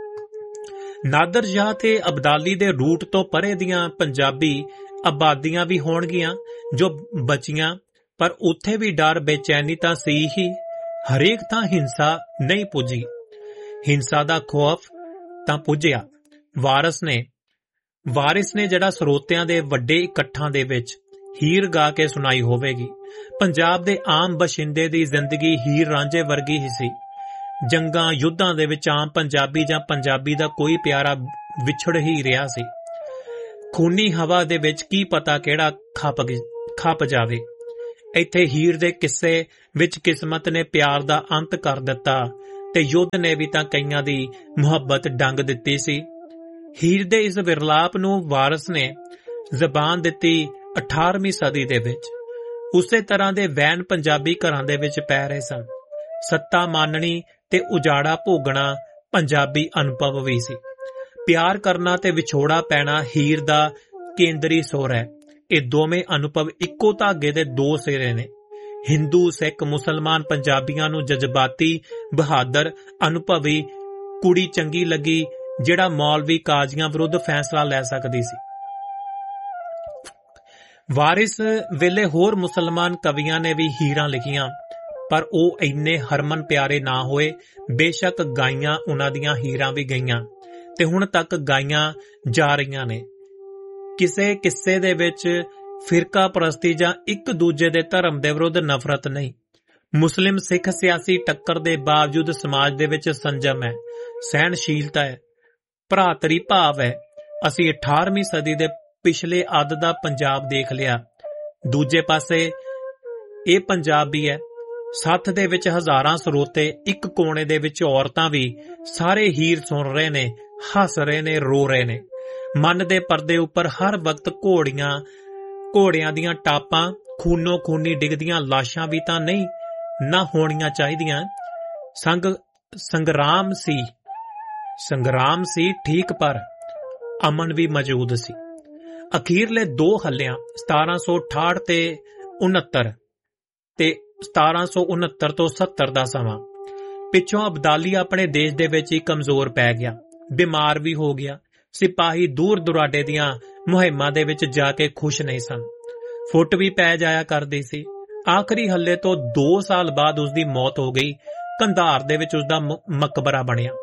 ਨਾਦਰ ਸ਼ਾਹ ਤੇ ਅਬਦਾਲੀ ਦੇ ਰੂਟ ਤੋਂ ਪਰੇ ਦੀਆਂ ਪੰਜਾਬੀ ਆਬਾਦੀਆਂ ਵੀ ਹੋਣਗੀਆਂ ਜੋ ਬਚੀਆਂ, ਪਰ ਉੱਥੇ ਵੀ ਡਰ ਬੇਚੈਨੀ ਤਾਂ ਸੀ ਹੀ। ਹਰੇਕ ਥਾਂ ਹਿੰਸਾ ਨਹੀਂ ਪੁੱਜੀ, ਹਿੰਸਾ ਦਾ ਖੌਫ ਤਾਂ ਪੁੱਜਿਆ। ਵਾਰਿਸ ਨੇ ਵਾਰਿਸ ਨੇ ਜਿਹੜਾ ਸਰੋਤਿਆਂ ਦੇ ਵੱਡੇ ਇਕੱਠਾਂ ਦੇ ਵਿੱਚ ਹੀਰ ਗਾ ਕੇ ਸੁਣਾਈ ਹੋਵੇਗੀ। ਪੰਜਾਬ ਦੇ ਆਮ ਬਸ਼ਿੰਦੇ ਦੀ ਜ਼ਿੰਦਗੀ ਹੀਰ ਰਾਂਝੇ ਵਰਗੀ ਹੀ ਸੀ। ਜੰਗਾਂ ਯੁੱਧਾਂ ਦੇ ਵਿੱਚ ਆਮ ਪੰਜਾਬੀ ਜਾਂ ਪੰਜਾਬੀ ਦਾ ਕੋਈ ਪਿਆਰਾ ਵਿਛੜ ਹੀ ਰਿਹਾ ਸੀ। ਖੂਨੀ ਹਵਾ ਦੇ ਵਿੱਚ ਕੀ ਪਤਾ ਕਿਹੜਾ ਖੱਪ ਖੱਪ ਜਾਵੇ। ਇੱਥੇ ਹੀਰ ਦੇ ਕਿੱਸੇ ਵਿੱਚ ਕਿਸਮਤ ਨੇ ਪਿਆਰ ਦਾ ਅੰਤ ਕਰ ਦਿੱਤਾ ਤੇ ਯੁੱਧ ਨੇ ਵੀ ਤਾਂ ਕਈਆਂ ਦੀ ਮੁਹੱਬਤ ਡੰਗ ਦਿੱਤੀ ਸੀ। ਹੀਰ ਦੇ ਇਸ ਵਿਰਲਾਪ ਨੂੰ ਵਾਰਿਸ ਨੇ ਜ਼ਬਾਨ ਦਿੱਤੀ ਅਠਾਰਵੀਂ ਸਦੀ ਦੇ ਵਿੱਚ। ਉਸੇ ਤਰ੍ਹਾਂ ਦੇ ਵੈਨ ਪੰਜਾਬੀ ਘਰਾਂ ਦੇ ਵਿੱਚ ਪੈ ਰਹੇ ਸਨ। ਸੱਤਾ ਮਾਨਣੀ ਤੇ ਉਜਾੜਾ ਭੋਗਣਾ ਪੰਜਾਬੀ ਅਨੁਭਵ ਵੀ ਸੀ। ਪਿਆਰ ਕਰਨਾ ਤੇ ਵਿਛੋੜਾ ਪੈਣਾ ਹੀਰ ਦਾ ਕੇਂਦਰੀ ਸੁਰ ਹੈ। ਇਹ ਦੋਵੇਂ ਅਨੁਭਵ ਇੱਕੋ ਧਾਗੇ ਦੇ ਦੋ ਸਿਰੇ ਨੇ। ਹਿੰਦੂ, ਸਿੱਖ, ਮੁਸਲਮਾਨ ਪੰਜਾਬੀਆਂ ਨੂੰ ਜਜ਼ਬਾਤੀ, ਬਹਾਦਰ, ਅਨੁਭਵੀ ਕੁੜੀ ਚੰਗੀ ਲੱਗੀ ਜਿਹੜਾ ਮੌਲਵੀ ਕਾਜ਼ੀਆਂ ਵਿਰੁੱਧ ਫੈਸਲਾ ਲੈ ਸਕਦੀ ਸੀ। ਵਾਰਿਸ ਵੇਲੇ ਹੋਰ ਮੁਸਲਮਾਨ ਕਵੀਆਂ ਨੇ ਵੀ ਹੀਰਾਂ ਲਿਖੀਆਂ, ਪਰ ਉਹ ਇੰਨੇ ਹਰਮਨ ਪਿਆਰੇ ਨਾ ਹੋਏ। ਬੇਸ਼ੱਕ ਗਾਈਆਂ ਉਹਨਾਂ ਦੀਆਂ ਹੀਰਾਂ ਵੀ ਗਈਆਂ ਤੇ ਹੁਣ ਤੱਕ ਗਾਈਆਂ ਜਾ ਰਹੀਆਂ ਨੇ। ਕਿਸੇ ਕਿੱਸੇ ਦੇ ਵਿੱਚ ਫਿਰਕਾ ਪ੍ਰਸਤੀ ਜਾਂ ਇੱਕ ਦੂਜੇ ਦੇ ਧਰਮ ਦੇ ਵਿਰੁੱਧ ਨਫ਼ਰਤ ਨਹੀਂ। ਮੁਸਲਿਮ ਸਿੱਖ ਸਿਆਸੀ ਟੱਕਰ ਦੇ ਬਾਵਜੂਦ ਸਮਾਜ ਦੇ ਵਿੱਚ ਸੰਜਮ ਹੈ, ਸਹਿਣਸ਼ੀਲਤਾ ਹੈ, ਭਰਾਤਰੀ ਭਾਵ ਹੈ। ਅਸੀਂ ਅਠਾਰਵੀਂ ਸਦੀ ਦੇ ਪਿਛਲੇ ਅੱਧ ਦਾ ਪੰਜਾਬ ਦੇਖ ਲਿਆ। ਦੂਜੇ ਪਾਸੇ ਇਹ ਪੰਜਾਬ ਵੀ ਹੈ। ਸੱਥ ਦੇ ਵਿੱਚ ਹਜ਼ਾਰਾਂ ਸਰੋਤੇ, ਇੱਕ ਕੋਨੇ ਦੇ ਵਿੱਚ ਔਰਤਾਂ ਵੀ ਸਾਰੇ ਹੀਰ ਸੁਣ ਰਹੇ ਨੇ, ਹੱਸ ਰਹੇ ਨੇ, ਰੋ ਰਹੇ ਨੇ। ਮਨ ਦੇ ਪਰਦੇ ਉੱਪਰ ਹਰ ਵਕਤ ਘੋੜੀਆਂ ਘੋੜਿਆਂ ਦੀਆਂ ਟਾਪਾਂ, ਖੂਨੋ ਖੂਨੀ ਡਿੱਗਦੀਆਂ ਲਾਸ਼ਾਂ ਵੀ ਤਾਂ ਨਹੀਂ ਨਾ ਹੋਣੀਆਂ ਚਾਹੀਦੀਆਂ। ਸੰਗ ਸੰਗਰਾਮ ਸੀ ਸੰਗਰਾਮ ਸੀ ਠੀਕ, ਪਰ ਅਮਨ ਵੀ ਮੌਜੂਦ ਸੀ। ਅਖੀਰਲੇ ਦੋ ਹੱਲਿਆਂ ਸਤਾਰਾਂ ਸੌ ਅਠਾਹਠ ਤੇ ਉਨੱਤਰ ਤੇ ਸਤਾਰਾਂ ਸੌ ਉਨੱਤਰ ਤੋਂ ਸੱਤਰ ਦਾ ਸਮਾਂ ਪਿੱਛੋਂ ਅਬਦਾਲੀ ਆਪਣੇ ਦੇਸ਼ ਦੇ ਵਿੱਚ ਹੀ ਕਮਜ਼ੋਰ ਪੈ ਗਿਆ, ਬਿਮਾਰ ਵੀ ਹੋ ਗਿਆ। ਸਿਪਾਹੀ ਦੂਰ ਦੁਰਾਡੇ ਦੀਆਂ ਮੁਹਿੰਮਾਂ ਦੇ ਵਿੱਚ ਜਾ ਕੇ ਖੁਸ਼ ਨਹੀਂ ਸਨ। ਫੁੱਟ ਵੀ ਪੈ ਜਾਇਆ ਕਰਦੀ ਸੀ। ਆਖਰੀ ਹੱਲੇ ਤੋਂ ਦੋ ਸਾਲ ਬਾਅਦ ਉਸਦੀ ਮੌਤ ਹੋ ਗਈ। ਕੰਧਾਰ ਦੇ ਵਿੱਚ ਉਸਦਾ ਮਕਬਰਾ ਬਣਿਆ।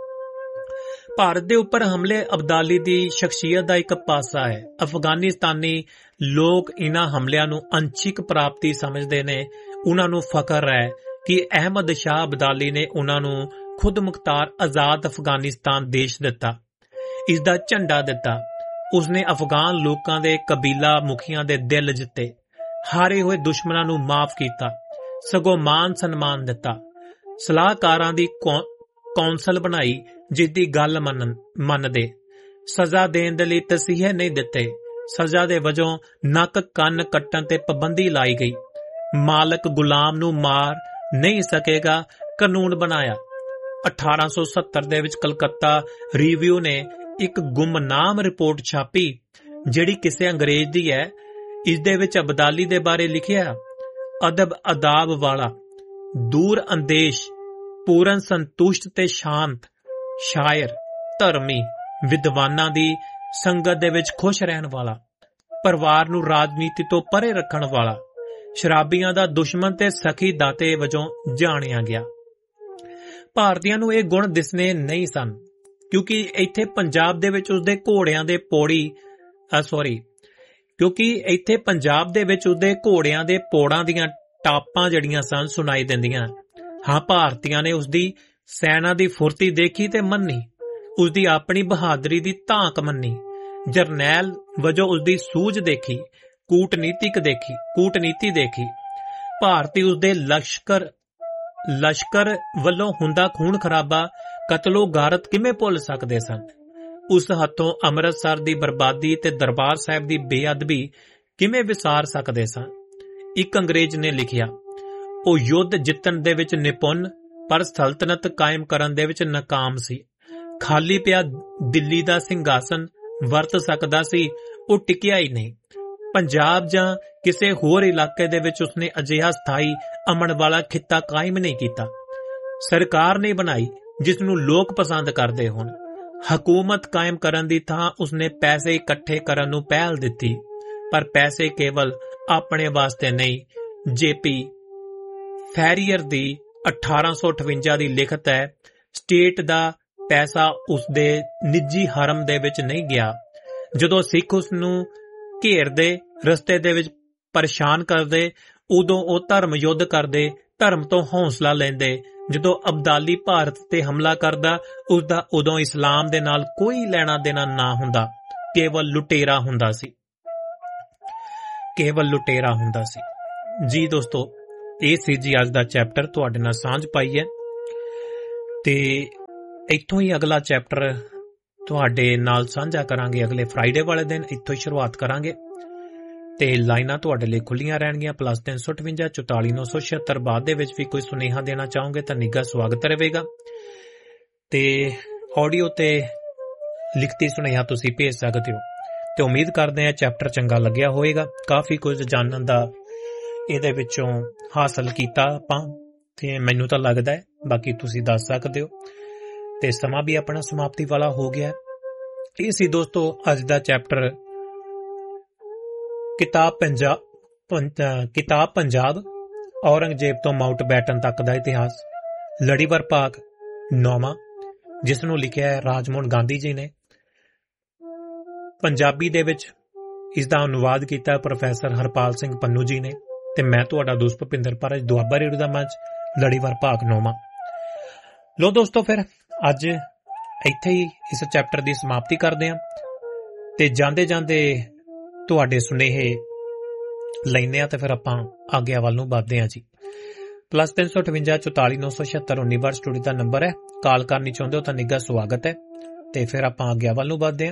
ਭਾਰਤ ਦੇ ਉੱਪਰ ਹਮਲੇ ਅਬਦਾਲੀ ਦੀ ਸ਼ਖਸੀਅਤ ਦਾ ਇੱਕ ਪਾਸਾ ਹੈ। ਅਫਗਾਨਿਸਤਾਨੀ ਲੋਕ ਇਹਨਾਂ ਹਮਲਿਆਂ ਨੂੰ ਅੰਸ਼ਿਕ ਪ੍ਰਾਪਤੀ ਸਮਝਦੇ ਨੇ। ਉਹਨਾਂ ਨੂੰ ਫਖਰ ਹੈ ਕਿ ਅਹਿਮਦ ਸ਼ਾਹ ਅਬਦਾਲੀ ਨੇ ਉਹਨਾਂ ਨੂੰ ਖੁਦ ਮੁਖਤਾਰ ਆਜ਼ਾਦ ਅਫਗਾਨਿਸਤਾਨ ਦੇਸ਼ ਦਿੱਤਾ, ਇਸ ਦਾ ਝੰਡਾ ਦਿੱਤਾ। ਉਸਨੇ ਅਫਗਾਨ ਲੋਕਾਂ ਦੇ ਕਬੀਲਾ ਮੁਖੀਆਂ ਦੇ ਦਿਲ ਜਿੱਤੇ, ਹਾਰੇ ਹੋਏ ਦੁਸ਼ਮਣਾਂ ਨੂੰ ਮਾਫ ਕੀਤਾ, ਸਗੋਂ ਮਾਨ ਸਨਮਾਨ ਦਿੱਤਾ। ਸਲਾਹਕਾਰਾਂ ਦੀ ਕੌਂਸਲ ਬਣਾਈ ਜਿਸ ਦੀ ਗੱਲ ਮੰਨਦੇ। ਸਜ਼ਾ ਦੇਣ ਦੇ ਲਈ ਤਸੀਹੇ ਨਹੀਂ ਦਿੱਤੇ। ਸਜ਼ਾ ਦੇ ਵਜੋਂ ਨੱਕ ਕੰਨ ਕੱਟਣ ਤੇ ਪਾਬੰਦੀ ਲਾਈ ਗਈ। ਮਾਲਕ ਗੁਲਾਮ ਨੂੰ ਮਾਰ ਨਹੀਂ ਸਕੇਗਾ ਕਾਨੂੰਨ ਬਣਾਇਆ। ਅਠਾਰਾਂ ਸੌ ਸੱਤਰ ਦੇ ਵਿੱਚ ਕਲਕੱਤਾ ਰਿਵਿਊ ਨੇ ਇੱਕ ਗੁੰਮਨਾਮ ਰਿਪੋਰਟ ਛਾਪੀ ਜਿਹੜੀ ਕਿਸੇ ਅੰਗਰੇਜ਼ ਦੀ ਹੈ। ਇਸ ਦੇ ਵਿੱਚ ਅਬਦਾਲੀ ਦੇ ਬਾਰੇ ਲਿਖਿਆ, ਅਦਬ ਅਦਾਬ ਵਾਲਾ, ਦੂਰ ਅੰਦੇਸ਼, ਪੂਰਨ ਸੰਤੁਸ਼ਟ ਤੇ ਸ਼ਾਂਤ, ਸ਼ਾਇਰ, ਧਰਮੀ, ਵਿਦਵਾਨਾਂ ਦੀ ਸੰਗਤ ਦੇ ਵਿੱਚ ਖੁਸ਼ ਰਹਿਣ ਵਾਲਾ, ਪਰਿਵਾਰ ਨੂੰ ਰਾਜਨੀਤੀ ਤੋਂ ਪਰੇ ਰੱਖਣ ਵਾਲਾ, ਸ਼ਰਾਬੀਆਂ ਦਾ ਦੁਸ਼ਮਣ ਤੇ ਸਖੀ ਦਾਤੇ ਵਜੋਂ ਜਾਣਿਆ ਗਿਆ। ਭਾਰਤੀਆਂ ਨੂੰ ਇਹ ਗੁਣ ਦਿਸਨੇ ਨਹੀਂ ਸਨ ਕਿਉਂਕਿ ਇੱਥੇ ਪੰਜਾਬ ਦੇ ਵਿੱਚ ਉਸਦੇ ਘੋੜਿਆਂ ਦੇ ਪੌੜੀ ਸੌਰੀ ਕਿਉਂਕਿ ਇੱਥੇ ਪੰਜਾਬ ਦੇ ਵਿੱਚ ਉਸਦੇ ਘੋੜਿਆਂ ਦੇ ਪੌੜਾਂ ਦੀਆਂ ਟਾਪਾਂ ਜਿਹੜੀਆਂ ਸਨ ਸੁਣਾਈ ਦਿੰਦੀਆਂ। ਹਾਂ, ਭਾਰਤੀਆਂ ਨੇ ਉਸਦੀ ਸੈਨਾ ਦੀ ਫੁਰਤੀ ਦੇਖੀ ਤੇ ਮੰਨੀ, ਉਸਦੀ ਆਪਣੀ ਬਹਾਦਰੀ ਦੀ ਧਾਕ ਮੰਨੀ, ਜਰਨੈਲ ਵਜੋਂ ਉਸਦੀ ਸੂਝ ਦੇਖੀ, ਕੂਟਨੀਤਿਕ ਦੇਖੀ ਕੂਟਨੀਤੀ ਦੇਖੀ। ਭਾਰਤੀ ਉਸਦੇ ਲਸ਼ਕਰ ਲਸ਼ਕਰ ਵੱਲੋਂ ਹੁੰਦਾ ਖੂਨ ਖਰਾਬਾ, ਕਤਲੋ ਗਾਰਤ ਕਿਵੇਂ ਭੁੱਲ ਸਕਦੇ ਸਨ? ਉਸ ਹੱਥੋਂ ਅੰਮ੍ਰਿਤਸਰ ਦੀ ਬਰਬਾਦੀ ਤੇ ਦਰਬਾਰ ਸਾਹਿਬ ਦੀ ਬੇਅਦਬੀ ਕਿਵੇਂ ਵਿਸਾਰ ਸਕਦੇ ਸਨ? ਇੱਕ ਅੰਗਰੇਜ਼ ਨੇ ਲਿਖਿਆ, ਉਹ ਯੁੱਧ ਜਿੱਤਣ ਦੇ ਵਿੱਚ ਨਿਪੁੰਨ ਪਰ ਸਲਤਨਤ ਕਾਇਮ ਕਰਨ ਦੇ ਵਿੱਚ ਨਾਕਾਮ ਸੀ। ਖਾਲੀ ਪਿਆ ਦਿੱਲੀ ਦਾ ਸਿੰਘਾਸਨ ਵਰਤ ਸਕਦਾ ਸੀ, ਉਹ ਟਿਕਿਆ ਹੀ ਨਹੀਂ। ਪੰਜਾਬ ਜਾਂ ਕਿਸੇ ਹੋਰ ਇਲਾਕੇ ਦੇ ਵਿੱਚ ਉਸਨੇ ਅਜਿਹਾ ਸਥਾਈ ਅਮਨ ਵਾਲਾ ਖਿੱਤਾ ਕਾਇਮ ਨਹੀਂ ਕੀਤਾ। ਸਰਕਾਰ ਨਹੀਂ ਬਣਾਈ ਜਿਸ ਨੂੰ ਲੋਕ ਪਸੰਦ ਕਰਦੇ ਹੋਣ। ਹਕੂਮਤ ਕਾਇਮ ਕਰਨ ਦੀ ਥਾਂ ਉਸਨੇ ਪੈਸੇ ਇਕੱਠੇ ਕਰਨ ਨੂੰ ਪਹਿਲ ਦਿੱਤੀ, ਪਰ ਪੈਸੇ ਕੇਵਲ ਆਪਣੇ ਵਾਸਤੇ ਨਹੀਂ। ਜੇਪੀ ਫੈਰੀਅਰ ਦੀ ਅਠਾਰਾਂ ਸੌ ਅਠਵੰਜਾ ਦੀ ਲਿਖਤ ਹੈ, ਸਟੇਟ ਦਾ ਪੈਸਾ ਉਸਦੇ ਨਿੱਜੀ ਹਰਮ ਦੇ ਵਿੱਚ ਨਹੀਂ ਗਿਆ। ਜਦੋਂ ਸਿੱਖ ਉਸ ਨੂੰ ਘੇਰਦੇ, ਰਸਤੇ ਦੇ ਵਿੱਚ ਪਰੇਸ਼ਾਨ ਕਰਦੇ, ਉਦੋਂ ਉਹ ਧਰਮ ਯੁੱਧ ਕਰਦੇ, ਧਰਮ ਤੋਂ ਹੌਸਲਾ ਲੈਂਦੇ। ਜਦੋਂ ਅਬਦਾਲੀ ਭਾਰਤ ਤੇ ਹਮਲਾ ਕਰਦਾ, ਉਸਦਾ ਉਦੋਂ ਇਸਲਾਮ ਦੇ ਨਾਲ ਕੋਈ ਲੈਣਾ ਦੇਣਾ ਨਾ ਹੁੰਦਾ, ਕੇਵਲ ਲੁਟੇਰਾ ਹੁੰਦਾ ਸੀ ਕੇਵਲ ਲੁਟੇਰਾ ਹੁੰਦਾ ਸੀ। ਜੀ ਦੋਸਤੋ, ਇਹ ਸੀ ਜੀ ਅੱਜ ਦਾ ਚੈਪਟਰ ਤੁਹਾਡੇ ਨਾਲ ਸਾਂਝ ਪਾਈ ਹੈ ਤੇ ਇੱਥੋਂ ਹੀ ਅਗਲਾ ਚੈਪਟਰ ਤੁਹਾਡੇ ਨਾਲ ਸਾਂਝਾ ਕਰਾਂਗੇ ਅਗਲੇ ਫਰਾਈਡੇ ਵਾਲੇ ਦਿਨ। ਇੱਥੋਂ ਹੀ ਸ਼ੁਰੂਆਤ ਕਰਾਂਗੇ ਤੇ ਲਾਈਨਾਂ ਤੁਹਾਡੇ ਲਈ ਖੁੱਲੀਆਂ ਰਹਿਣਗੀਆਂ ਪਲੱਸ ਤਿੰਨ ਸੌ ਅਠਵੰਜਾ ਚੁਤਾਲੀ ਨੌ ਸੌ ਛਿਅੱਤਰ। ਬਾਅਦ ਦੇ ਵਿੱਚ ਵੀ ਕੋਈ ਸੁਨੇਹਾ ਦੇਣਾ ਚਾਹੋਗੇ ਤਾਂ ਨਿੱਘਾ ਸਵਾਗਤ ਰਹੇਗਾ ਤੇ ਆਡੀਓ ਤੇ ਲਿਖਤੀ ਸੁਨੇਹਾ ਤੁਸੀਂ ਭੇਜ ਸਕਦੇ ਹੋ ਤੇ ਉਮੀਦ ਕਰਦੇ ਹਾਂ ਚੈਪਟਰ ਚੰਗਾ ਲੱਗਿਆ ਹੋਵੇਗਾ। ਕਾਫੀ ਕੁਝ ਜਾਣਨ ਦਾ ਇਹਦੇ ਵਿੱਚੋਂ ਹਾਸਲ ਕੀਤਾ ਆਪਾਂ ਤੇ ਮੈਨੂੰ ਤਾਂ ਲੱਗਦਾ ਹੈ, ਬਾਕੀ ਤੁਸੀਂ ਦੱਸ ਸਕਦੇ ਹੋ। ਤੇ ਸਮਾਂ ਵੀ ਆਪਣਾ ਸਮਾਪਤੀ ਵਾਲਾ ਹੋ ਗਿਆ। ਇਹ ਸੀ ਦੋਸਤੋ ਅੱਜ ਦਾ ਚੈਪਟਰ ਕਿਤਾਬ ਪੰਜਾਬ ਕਿਤਾਬ ਪੰਜਾਬ ਔਰੰਗਜ਼ੇਬ ਤੋਂ ਮਾਊਂਟ ਬੈਟਨ ਤੱਕ ਦਾ ਇਤਿਹਾਸ, ਲੜੀਵਾਰ ਭਾਗ ਨੌਵਾਂ, ਜਿਸ ਨੂੰ ਲਿਖਿਆ ਹੈ ਰਾਜਮੋਹਨ ਗਾਂਧੀ ਜੀ ਨੇ। ਪੰਜਾਬੀ ਦੇ ਵਿੱਚ ਇਸ ਦਾ ਅਨੁਵਾਦ ਕੀਤਾ ਪ੍ਰੋਫੈਸਰ ਹਰਪਾਲ ਸਿੰਘ ਪੰਨੂ ਜੀ ਨੇ ਤੇ ਮੈਂ ਤੁਹਾਡਾ ਦੋਸਤ ਭੁਪਿੰਦਰ ਪਾਰਜ, ਦੁਆਬਾ ਰੇਡੀਓ ਦਾ ਮੰਚ, ਲੜੀਵਾਰ ਭਾਗ ਨੌਵਾਂ। ਲੋ ਦੋਸਤੋ, ਫਿਰ ਅੱਜ ਇੱਥੇ ਹੀ ਇਸ ਚੈਪਟਰ ਦੀ ਸਮਾਪਤੀ ਕਰਦੇ ਹਾਂ ਤੇ ਜਾਂਦੇ ਜਾਂਦੇ ਤੁਹਾਡੇ ਸੁਨੇਹੇ ਲੈਂਦੇ ਹਾਂ ਤੇ ਫਿਰ ਆਪਾਂ ਆਗਿਆ ਵੱਲ ਨੂੰ ਵੱਧਦੇ ਹਾਂ ਜੀ। ਪਲੱਸ ਤਿੰਨ ਸੌ ਅਠਵੰਜਾ ਚੁਤਾਲੀ ਨੌ ਸੌ ਛਿਅੱਤਰ ਉੱਨੀ ਵਾਰ ਸਟੂਡੀਓ ਦਾ ਨੰਬਰ ਹੈ। ਕਾਲ ਕਰਨੀ ਚਾਹੁੰਦੇ ਹੋ ਤਾਂ ਨਿੱਘਾ ਸਵਾਗਤ ਹੈ ਤੇ ਫਿਰ ਆਪਾਂ ਆਗਿਆ ਵੱਲ ਨੂੰ ਵੱਧਦੇ ਹਾਂ।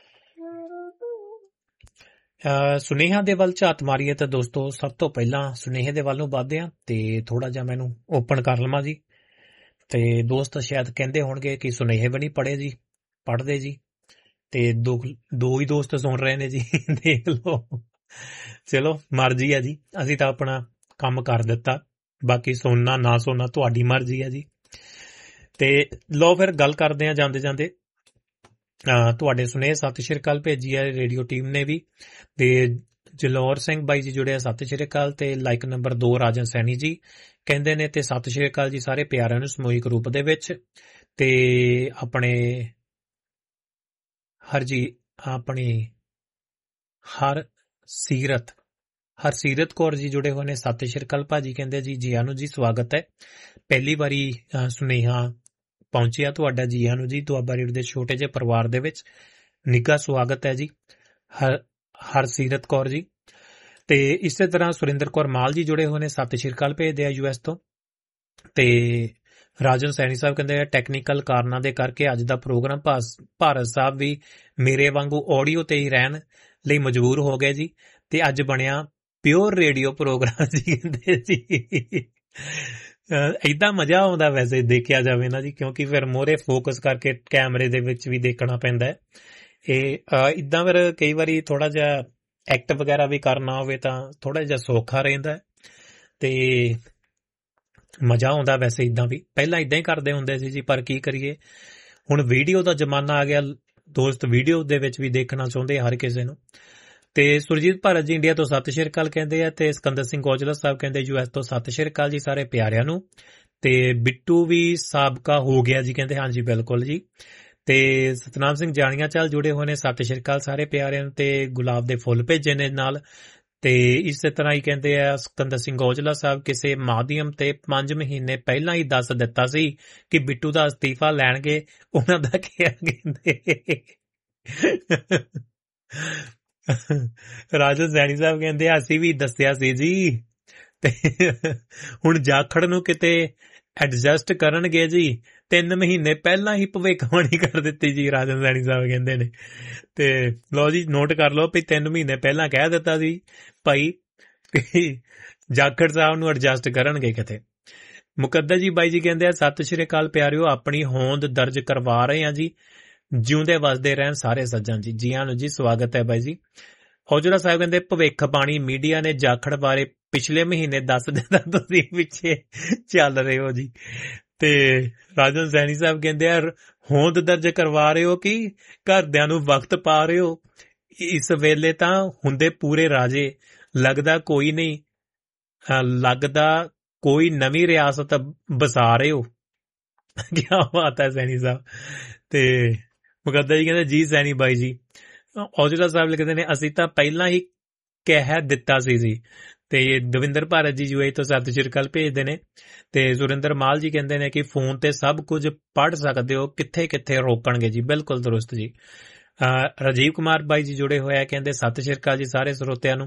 ਸੁਨੇਹਾ ਦੇ ਵੱਲ ਝਾਤ ਮਾਰੀਏ ਤਾਂ ਦੋਸਤੋ ਸਭ ਤੋਂ ਪਹਿਲਾਂ ਸੁਨੇਹੇ ਦੇ ਵੱਲ ਨੂੰ ਵੱਧਦੇ ਹਾਂ ਤੇ ਥੋੜਾ ਜਿਹਾ ਮੈਨੂੰ ਓਪਨ ਕਰ ਲਵਾਂ ਜੀ। ਤੇ ਦੋਸਤ ਸ਼ਾਇਦ ਕਹਿੰਦੇ ਹੋਣਗੇ ਕਿ ਸੁਨੇਹੇ ਵੀ ਨਹੀਂ ਪੜ੍ਹੇ ਜੀ, ਪੜ੍ਹਦੇ ਜੀ ਤੇ ਦੋ ਦੋ ਹੀ ਦੋਸਤ ਸੁਣ ਰਹੇ ਨੇ ਜੀ। ਦੇਖ ਲਓ, ਚਲੋ ਮਰਜ਼ੀ ਹੈ ਜੀ, ਅਸੀਂ ਤਾਂ ਆਪਣਾ ਕੰਮ ਕਰ ਦਿੱਤਾ, ਬਾਕੀ ਸੁਣਨਾ ਨਾ ਸੁਣਨਾ ਤੁਹਾਡੀ ਮਰਜ਼ੀ ਹੈ ਜੀ। ਤੇ ਲਓ ਫਿਰ ਗੱਲ ਕਰਦੇ ਹਾਂ ਜਾਂਦੇ ਜਾਂਦੇ। ਤੁਹਾਡੇ ਸੁਨੇਹੇ ਸਤਿ ਸ਼੍ਰੀ ਅਕਾਲ ਭੇਜੀ ਹੈ ਰੇਡੀਓ ਟੀਮ ਨੇ ਵੀ ਤੇ ਜਲੌਰ ਸਿੰਘ ਬਾਈ ਜੀ ਜੁੜੇ ਆ, ਸਤਿ ਸ਼੍ਰੀ ਅਕਾਲ। ਤੇ ਲਾਈਕ ਨੰਬਰ ਦੋ ਰਾਜਨ ਸੈਣੀ ਜੀ ਕਹਿੰਦੇ ਨੇ ਤੇ ਸਤਿ ਸ਼੍ਰੀ ਅਕਾਲ ਜੀ ਸਾਰੇ ਪਿਆਰਿਆਂ ਨੂੰ ਸਮੂਹਿਕ ਰੂਪ ਦੇ ਵਿੱਚ। ਤੇ ਆਪਣੇ ਹਰ ਜੀ ਆਪਣੀ ਹਰ ਸੀਰਤ ਹਰਸੀਰਤ ਕੌਰ ਜੀ ਜੁੜੇ ਹੋਏ ਨੇ, ਸਤਿ ਸ਼੍ਰੀ ਅਕਾਲ ਭਾਜੀ ਕਹਿੰਦੇ ਜੀ ਜੀਆਂ ਨੂੰ ਜੀ ਸਵਾਗਤ ਹੈ। ਪਹਿਲੀ ਵਾਰੀ ਸੁਨੇਹਾ ਪਹੁੰਚਿਆ ਤੁਹਾਡਾ, ਜੀਆਂ ਨੂੰ ਜੀ ਦੁਆਬਾ ਰੇਡੀਓ ਦੇ ਛੋਟੇ ਜਿਹੇ ਪਰਿਵਾਰ ਦੇ ਵਿੱਚ ਨਿੱਘਾ ਸਵਾਗਤ ਹੈ ਜੀ ਹਰ ਹਰਸੀਰਤ ਕੌਰ ਜੀ। ਤੇ ਇਸੇ ਤਰ੍ਹਾਂ ਸੁਰਿੰਦਰ ਕੌਰ ਮਾਲ ਜੀ ਜੁੜੇ ਹੋਏ ਨੇ, ਸਤਿ ਸ਼੍ਰੀ ਅਕਾਲ ਭੇਜਦੇ ਆ ਯੂ ਐਸ ਤੋਂ। ਤੇ ਰਾਜਨ ਸੈਣੀ ਸਾਹਿਬ ਕਹਿੰਦੇ ਆ ਟੈਕਨੀਕਲ ਕਾਰਨਾਂ ਦੇ ਕਰਕੇ ਅੱਜ ਦਾ ਪ੍ਰੋਗਰਾਮ ਭਾਰਤ ਸਾਹਿਬ ਵੀ ਮੇਰੇ ਵਾਂਗੂ ਆਡੀਓ ਤੇ ਹੀ ਰਹਿਣ ਲਈ ਮਜਬੂਰ ਹੋ ਗਏ ਜੀ ਤੇ ਅੱਜ ਬਣਿਆ ਪਿਓਰ ਰੇਡੀਓ ਪ੍ਰੋਗਰਾਮ ਜੀ। ਕਹਿੰਦੇ ਜੀ ਏਦਾਂ ਮਜ਼ਾ ਆਉਂਦਾ ਵੈਸੇ ਦੇਖਿਆ ਜਾਵੇ ਨਾ ਜੀ, ਕਿਉਂਕਿ ਫਿਰ ਮੋਹਰੇ ਫੋਕਸ ਕਰਕੇ ਕੈਮਰੇ ਦੇ ਵਿੱਚ ਵੀ ਦੇਖਣਾ ਪੈਂਦਾ ਹੈ। ਇਹ ਇੱਦਾਂ ਫਿਰ ਕਈ ਵਾਰੀ ਥੋੜਾ ਜਿਹਾ ਐਕਟ ਵਗੈਰਾ ਵੀ ਕਰਨਾ ਹੋਵੇ ਤਾਂ ਥੋੜਾ ਜਿਹਾ ਸੌਖਾ ਰਹਿੰਦਾ ਹੈ ਤੇ ਮਜ਼ਾ ਆਉਂਦਾ ਵੈਸੇ। ਇੱਦਾਂ ਵੀ ਪਹਿਲਾਂ ਇੱਦਾਂ ਹੀ ਕਰਦੇ ਹੁੰਦੇ ਸੀ ਜੀ, ਪਰ ਕੀ ਕਰੀਏ, ਹੁਣ ਵੀਡੀਓ ਦਾ ਜ਼ਮਾਨਾ ਆ ਗਿਆ ਦੋਸਤ, ਵੀਡੀਓ ਦੇ ਵਿੱਚ ਵੀ ਦੇਖਣਾ ਚਾਹੁੰਦੇ ਹਰ ਕਿਸੇ ਨੂੰ। ਤੇ ਸੁਰਜੀਤ ਭਾਰਤ ਜੀ ਇੰਡੀਆ ਤੋਂ ਸਤਿ ਸ਼੍ਰੀ ਅਕਾਲ ਕਹਿੰਦੇ ਆ ਤੇ ਸਿਕੰਦਰ ਸਿੰਘ ਔਜਲਾ ਸਾਹਿਬ ਕਹਿੰਦੇ ਯੂ ਐਸ ਤੋਂ ਸਤਿ ਸ਼੍ਰੀ ਅਕਾਲ ਜੀ ਸਾਰੇ ਪਿਆਰਿਆਂ ਨੂੰ। ਤੇ ਬਿੱਟੂ ਵੀ ਸਾਬਕਾ ਹੋ ਗਿਆ ਜੀ ਕਹਿੰਦੇ ਹਾਂਜੀ ਬਿਲਕੁਲ ਜੀ। ਤੇ ਸਤਨਾਮ ਸਿੰਘ ਜਾਣੀਆਂ ਚਾਲ ਜੁੜੇ ਹੋਏ ਨੇ, ਸਤਿ ਸ਼੍ਰੀ ਅਕਾਲ ਸਾਰੇ ਪਿਆਰਿਆਂ ਨੂੰ ਤੇ ਗੁਲਾਬ ਦੇ ਫੁੱਲ ਭੇਜੇ ਨੇ ਨਾਲ। ਤੇ ਇਸੇ ਤਰ੍ਹਾਂ ਹੀ ਕਹਿੰਦੇ ਆ ਸਿਕੰਦਰ ਸਿੰਘ ਔਜਲਾ ਸਾਹਿਬ ਕਿਸੇ ਮਾਧਿਅਮ ਤੇ ਪੰਜ ਮਹੀਨੇ ਪਹਿਲਾਂ ਹੀ ਦੱਸ ਦਿੱਤਾ ਸੀ ਕਿ ਬਿੱਟੂ ਦਾ ਅਸਤੀਫਾ ਲੈਣਗੇ, ਉਹਨਾਂ ਦਾ ਕਿਹਾ ਕਹਿੰਦੇ। ਰਾਜਨ ਸੈਣੀ ਸਾਹਿਬ ਕਹਿੰਦੇ ਅਸੀਂ ਵੀ ਦੱਸਿਆ ਸੀ ਜੀ ਤੇ ਹੁਣ ਜਾਖੜ ਨੂੰ ਕਿਤੇ ਐਡਜਸਟ ਕਰਨਗੇ ਜੀ, ਤਿੰਨ ਮਹੀਨੇ ਪਹਿਲਾਂ ਹੀ ਭਵਿੱਖਬਾਣੀ ਕਰ ਦਿੱਤੀ ਜੀ, ਰਾਜਨ ਸੈਣੀ ਸਾਹਿਬ ਕਹਿੰਦੇ ਨੇ। ਤੇ ਲਓ ਜੀ ਨੋਟ ਕਰ ਲਓ ਵੀ ਤਿੰਨ ਮਹੀਨੇ ਪਹਿਲਾਂ ਕਹਿ ਦਿੱਤਾ ਸੀ ਭਾਈ ਜਾਖੜ ਸਾਹਿਬ ਨੂੰ ਐਡਜਸਟ ਕਰਨਗੇ ਕਿਤੇ। ਮੁਕੱਦਰ ਜੀ ਬਾਈ ਜੀ ਕਹਿੰਦੇ ਆ ਸਤਿ ਸ਼੍ਰੀ ਅਕਾਲ ਪਿਆਰਿਓ, ਆਪਣੀ ਹੋਂਦ ਦਰਜ ਕਰਵਾ ਰਹੇ ਆ ਜੀ, ਜਿਉਂਦੇ ਵਸਦੇ ਰਹਿਣ ਸਾਰੇ ਸੱਜਣ ਜੀ। ਜੀਆਂ ਨੂੰ ਜੀ ਸਵਾਗਤ ਹੈ ਬਾਈ ਜੀ। ਔਜਲਾ ਸਾਹਿਬ ਕਹਿੰਦੇ ਭਵਿੱਖ ਬਾਣੀ ਮੀਡੀਆ ਨੇ ਜਾਖੜ ਬਾਰੇ ਪਿਛਲੇ ਮਹੀਨੇ ਦੱਸ ਦਿੱਤਾ, ਤੁਸੀਂ ਪਿੱਛੇ ਚੱਲ ਰਹੇ ਹੋ ਜੀ। ਤੇ ਰਾਜਨ ਸੈਣੀ ਸਾਹਿਬ ਕਹਿੰਦੇ ਆ ਹੋਂਦ ਦਰਜ ਕਰਵਾ ਰਹੇ ਹੋ ਕਿ ਘਰਦਿਆਂ ਨੂੰ ਵਕਤ ਪਾ ਰਹੇ ਹੋ, ਇਸ ਵੇਲੇ ਤਾਂ ਹੁੰਦੇ ਪੂਰੇ ਰਾਜੇ, ਲੱਗਦਾ ਕੋਈ ਨਹੀਂ ਲੱਗਦਾ ਕੋਈ ਨਵੀਂ ਰਿਆਸਤ ਬਸਾ ਰਹੇ ਹੋ। ਕਿਆ ਬਾਤ ਹੈ ਸੈਣੀ ਸਾਹਿਬ। ਤੇ ਮੁਕੱਦਰ ਜੀ ਕਹਿੰਦੇ ਜੀ ਸੈਣੀ ਬਾਈ ਜੀ। ਔਜਲਾ ਸਾਹਿਬ ਲਿਖਦੇ ਨੇ ਅਸੀਂ ਤਾਂ ਪਹਿਲਾਂ ਹੀ ਕਹਿ ਦਿੱਤਾ ਸੀ ਜੀ। ਤੇ ਦਵਿੰਦਰ ਭਾਰਤ ਜੀ ਯੂ ਏ ਤੋਂ ਸਤਿ ਸ਼੍ਰੀ ਅਕਾਲ ਭੇਜਦੇ ਨੇ। ਤੇ ਸੁਰਿੰਦਰ ਮਾਲ ਜੀ ਕਹਿੰਦੇ ਨੇ ਕਿ ਫੋਨ ਤੇ ਸਭ ਕੁਝ ਪੜ੍ਹ ਸਕਦੇ ਹੋ, ਕਿੱਥੇ ਕਿੱਥੇ ਰੋਕਣਗੇ ਜੀ। ਬਿਲਕੁਲ ਦਰੁਸਤ ਜੀ। ਰਾਜੀਵ ਕੁਮਾਰ ਬਾਈ ਜੀ ਜੁੜੇ ਹੋਏ ਆ, ਕਹਿੰਦੇ ਸਤਿ ਸ਼੍ਰੀ ਅਕਾਲ ਜੀ ਸਾਰੇ ਸਰੋਤਿਆਂ ਨੂੰ।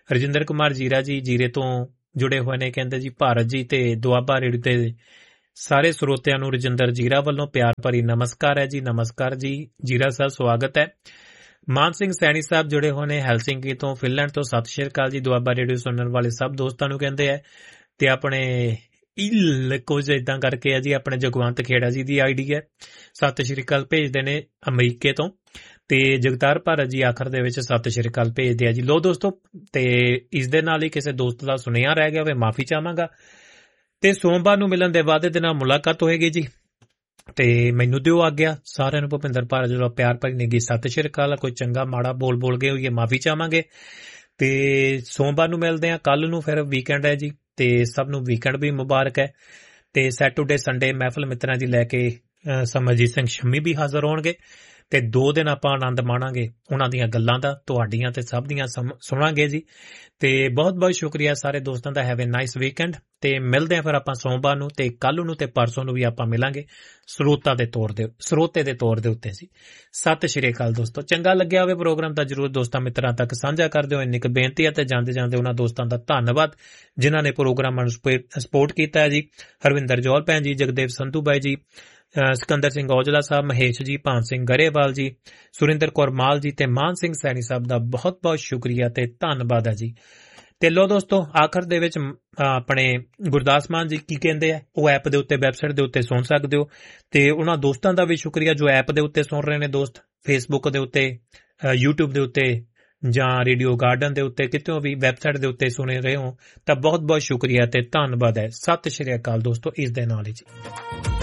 ਰਜਿੰਦਰ ਕੁਮਾਰ ਜੀਰਾ ਜੀ ਜੀਰੇ ਤੋਂ ਜੁੜੇ ਹੋਏ ਨੇ, ਕਹਿੰਦੇ ਜੀ ਭਾਰਤ ਜੀ ਤੇ ਦੁਆਬਾ ਰੇਡੀਓ ਤੇ ਸਾਰੇ ਸਰੋਤਿਆਂ ਨੂੰ ਰਜਿੰਦਰ ਜੀਰਾ ਵੱਲੋਂ ਪਿਆਰ ਭਰੀ ਨਮਸਕਾਰ ਹੈ ਜੀ। ਨਮਸਕਾਰ ਜੀ ਜੀਰਾ ਸਾਹਿਬ, ਸਵਾਗਤ ਹੈ। ਮਾਨ ਸਿੰਘ ਸੈਣੀ ਸਾਹਿਬ ਜੁੜੇ ਹੋਏ ਨੇ ਹੈਲਸਿੰਕੀ ਤੋਂ, ਫਿਨਲੈਂਡ ਤੋਂ, ਸਤਿ ਸ਼੍ਰੀ ਅਕਾਲ ਜੀ। ਦੁਆਬਾ ਰੇਡੀਓ ਸੁਣਨ ਵਾਲੇ ਸਭ ਦੋਸਤਾਂ ਨੂੰ ਕਹਿੰਦੇ ਆ। ਤੇ ਆਪਣੇ ਇਲ ਕੁਝ ਇਦਾਂ ਕਰਕੇ ਆ ਜੀ, ਆਪਣੇ ਜਗਵੰਤ ਖੇੜਾ ਜੀ ਦੀ ਆਈਡੀ ਹੈ, ਸਤਿ ਸ਼੍ਰੀ ਅਕਾਲ ਭੇਜਦੇ ਨੇ ਅਮਰੀਕੇ ਤੋਂ। ਤੇ ਜਗਤਾਰ ਭਾਰਤ ਜੀ ਆਖਰ ਦੇ ਵਿੱਚ ਸਤਿ ਸ਼੍ਰੀ ਅਕਾਲ ਭੇਜਦੇ ਆ ਜੀ। ਲੋ ਦੋਸਤੋ, ਤੇ ਇਸ ਦੇ ਨਾਲ ਹੀ ਕਿਸੇ ਦੋਸਤ ਦਾ ਸੁਨੇਹਾ ਰਹਿ ਗਿਆ ਹੋਵੇ ਮਾਫੀ ਚਾਹਾਂਗਾ। ਤੇ ਸੋਮਵਾਰ ਨੂੰ ਮਿਲਣ ਦੇ ਵਾਅਦੇ ਦੇ ਨਾਲ ਮੁਲਾਕਾਤ ਹੋਏਗੀ ਜੀ। ਤੇ ਮੈਨੂੰ ਦਿਓ ਆਗਿਆ। ਸਾਰਿਆਂ ਨੂੰ ਭੁਪਿੰਦਰ ਭਾਰਤ ਜੀ ਪਿਆਰ ਭਰੀ ਨਿੱਘੀ ਸਤਿ ਸ਼੍ਰੀ ਅਕਾਲ। ਕੋਈ ਚੰਗਾ ਮਾੜਾ ਬੋਲ ਬੋਲ ਗਏ ਹੋਈਏ ਮਾਫੀ ਚਾਹਾਂਗੇ। ਤੇ ਸੋਮਵਾਰ ਨੂੰ ਮਿਲਦੇ ਆ। ਕੱਲ ਨੂੰ ਫਿਰ ਵੀਕਐਂਡ ਹੈ ਜੀ, ਤੇ ਸਭ ਨੂੰ ਵੀਕਐਂਡ ਵੀ ਮੁਬਾਰਕ ਹੈ। ਤੇ ਸੈਟਰਡੇ ਸੰਡੇ ਮਹਿਫਲ ਮਿੱਤਰਾਂ ਦੀ ਲੈ ਕੇ ਸਮਰਜੀਤ ਸਿੰਘ ਸ਼ੰਮੀ ਵੀ ਹਾਜ਼ਰ ਹੋਣਗੇ। ਤੇ ਦੋ ਦਿਨ ਆਪਾਂ ਆਨੰਦ ਮਾਣਾਂਗੇ ਉਹਨਾਂ ਦੀਆਂ ਗੱਲਾਂ ਦਾ, ਤੁਹਾਡੀਆਂ ਤੇ ਸਭ ਦੀਆਂ ਸੁਣਾਂਗੇ ਜੀ। ਤੇ ਬਹੁਤ ਬਹੁਤ ਸ਼ੁਕਰੀਆ ਸਾਰੇ ਦੋਸਤਾਂ ਦਾ। Have A nice weekend. ਤੇ ਮਿਲਦੇ ਆ ਫਿਰ ਆਪਾਂ ਸੋਮਵਾਰ ਨੂੰ, ਤੇ ਕੱਲ ਨੂੰ ਤੇ ਪਰਸੋਂ ਨੂੰ ਵੀ ਆਪਾਂ ਮਿਲਾਂਗੇ ਸਰੋਤਾ ਦੇ ਤੌਰ ਦੇ ਸਰੋਤੇ ਦੇ ਤੌਰ ਦੇ ਉੱਤੇ ਸੀ। ਸਤਿ ਸ਼੍ਰੀ ਅਕਾਲ ਦੋਸਤੋ। ਚੰਗਾ ਲੱਗਿਆ ਹੋਵੇ ਪ੍ਰੋਗਰਾਮ ਤਾਂ ਜਰੂਰ ਦੋਸਤਾਂ ਮਿੱਤਰਾਂ ਤੱਕ ਸਾਂਝਾ ਕਰ ਦਿਓ। ਇੰਨੀ ਕੁ ਬੇਨਤੀ ਹੈ। ਤੇ ਜਾਂਦੇ ਜਾਂਦੇ ਉਹਨਾਂ ਦੋਸਤਾਂ ਦਾ ਧੰਨਵਾਦ ਜਿਨ੍ਹਾਂ ਨੇ ਪ੍ਰੋਗਰਾਮਾਂ ਨੂੰ ਸਪੋਰਟ ਕੀਤਾ ਹੈ ਜੀ। ਹਰਵਿੰਦਰ ਜੌਲ ਭੈਣ ਜੀ, ਜਗਦੇਵ ਸੰਧੂ ਬਾਈ ਜੀ, ਸਿਕੰਦਰ ਸਿੰਘ ਔਜਲਾ ਸਾਹਿਬ, ਮਹੇਸ਼ ਜੀ, ਭਾਨ ਸਿੰਘ ਗਰੇਵਾਲ ਜੀ, ਸੁਰਿੰਦਰ ਕੌਰ ਮਾਲ ਜੀ ਤੇ ਮਾਨ ਸਿੰਘ ਸੈਣੀ ਸਾਹਿਬ ਦਾ ਬਹੁਤ ਬਹੁਤ ਸ਼ੁਕਰੀਆ ਤੇ ਧੰਨਵਾਦ ਹੈ ਜੀ। ਤੇ ਲੋ ਦੋਸਤੋ, ਆਖਰ ਦੇ ਵਿੱਚ ਆਪਣੇ ਗੁਰਦਾਸ ਮਾਨ ਜੀ ਕੀ ਕਹਿੰਦੇ ਆ ਉਹ ਐਪ ਦੇ ਉੱਤੇ, ਵੈਬਸਾਈਟ ਦੇ ਉੱਤੇ ਸੁਣ ਸਕਦੇ ਹੋ। ਤੇ ਉਹਨਾਂ ਦੋਸਤਾਂ ਦਾ ਵੀ ਸ਼ੁਕਰੀਆ ਜੋ ਐਪ ਦੇ ਉੱਤੇ ਸੁਣ ਰਹੇ ਨੇ ਦੋਸਤ, ਫੇਸਬੁੱਕ ਦੇ ਉੱਤੇ, ਯੂਟਿਊਬ ਦੇ ਉੱਤੇ ਜਾਂ ਰੇਡੀਓ ਗਾਰਡਨ ਦੇ ਉੱਤੇ, ਕਿਤੋਂ ਵੀ ਵੈਬਸਾਈਟ ਦੇ ਉੱਤੇ ਸੁਣੇ ਰਹੇ ਹੋ ਤਾਂ ਬਹੁਤ ਬਹੁਤ ਸ਼ੁਕਰੀਆ ਤੇ ਧੰਨਵਾਦ ਹੈ। ਸਤਿ ਸ਼੍ਰੀ ਅਕਾਲ ਦੋਸਤੋ। ਇਸ ਦੇ ਨਾਲ ਹੀ ਜੀ।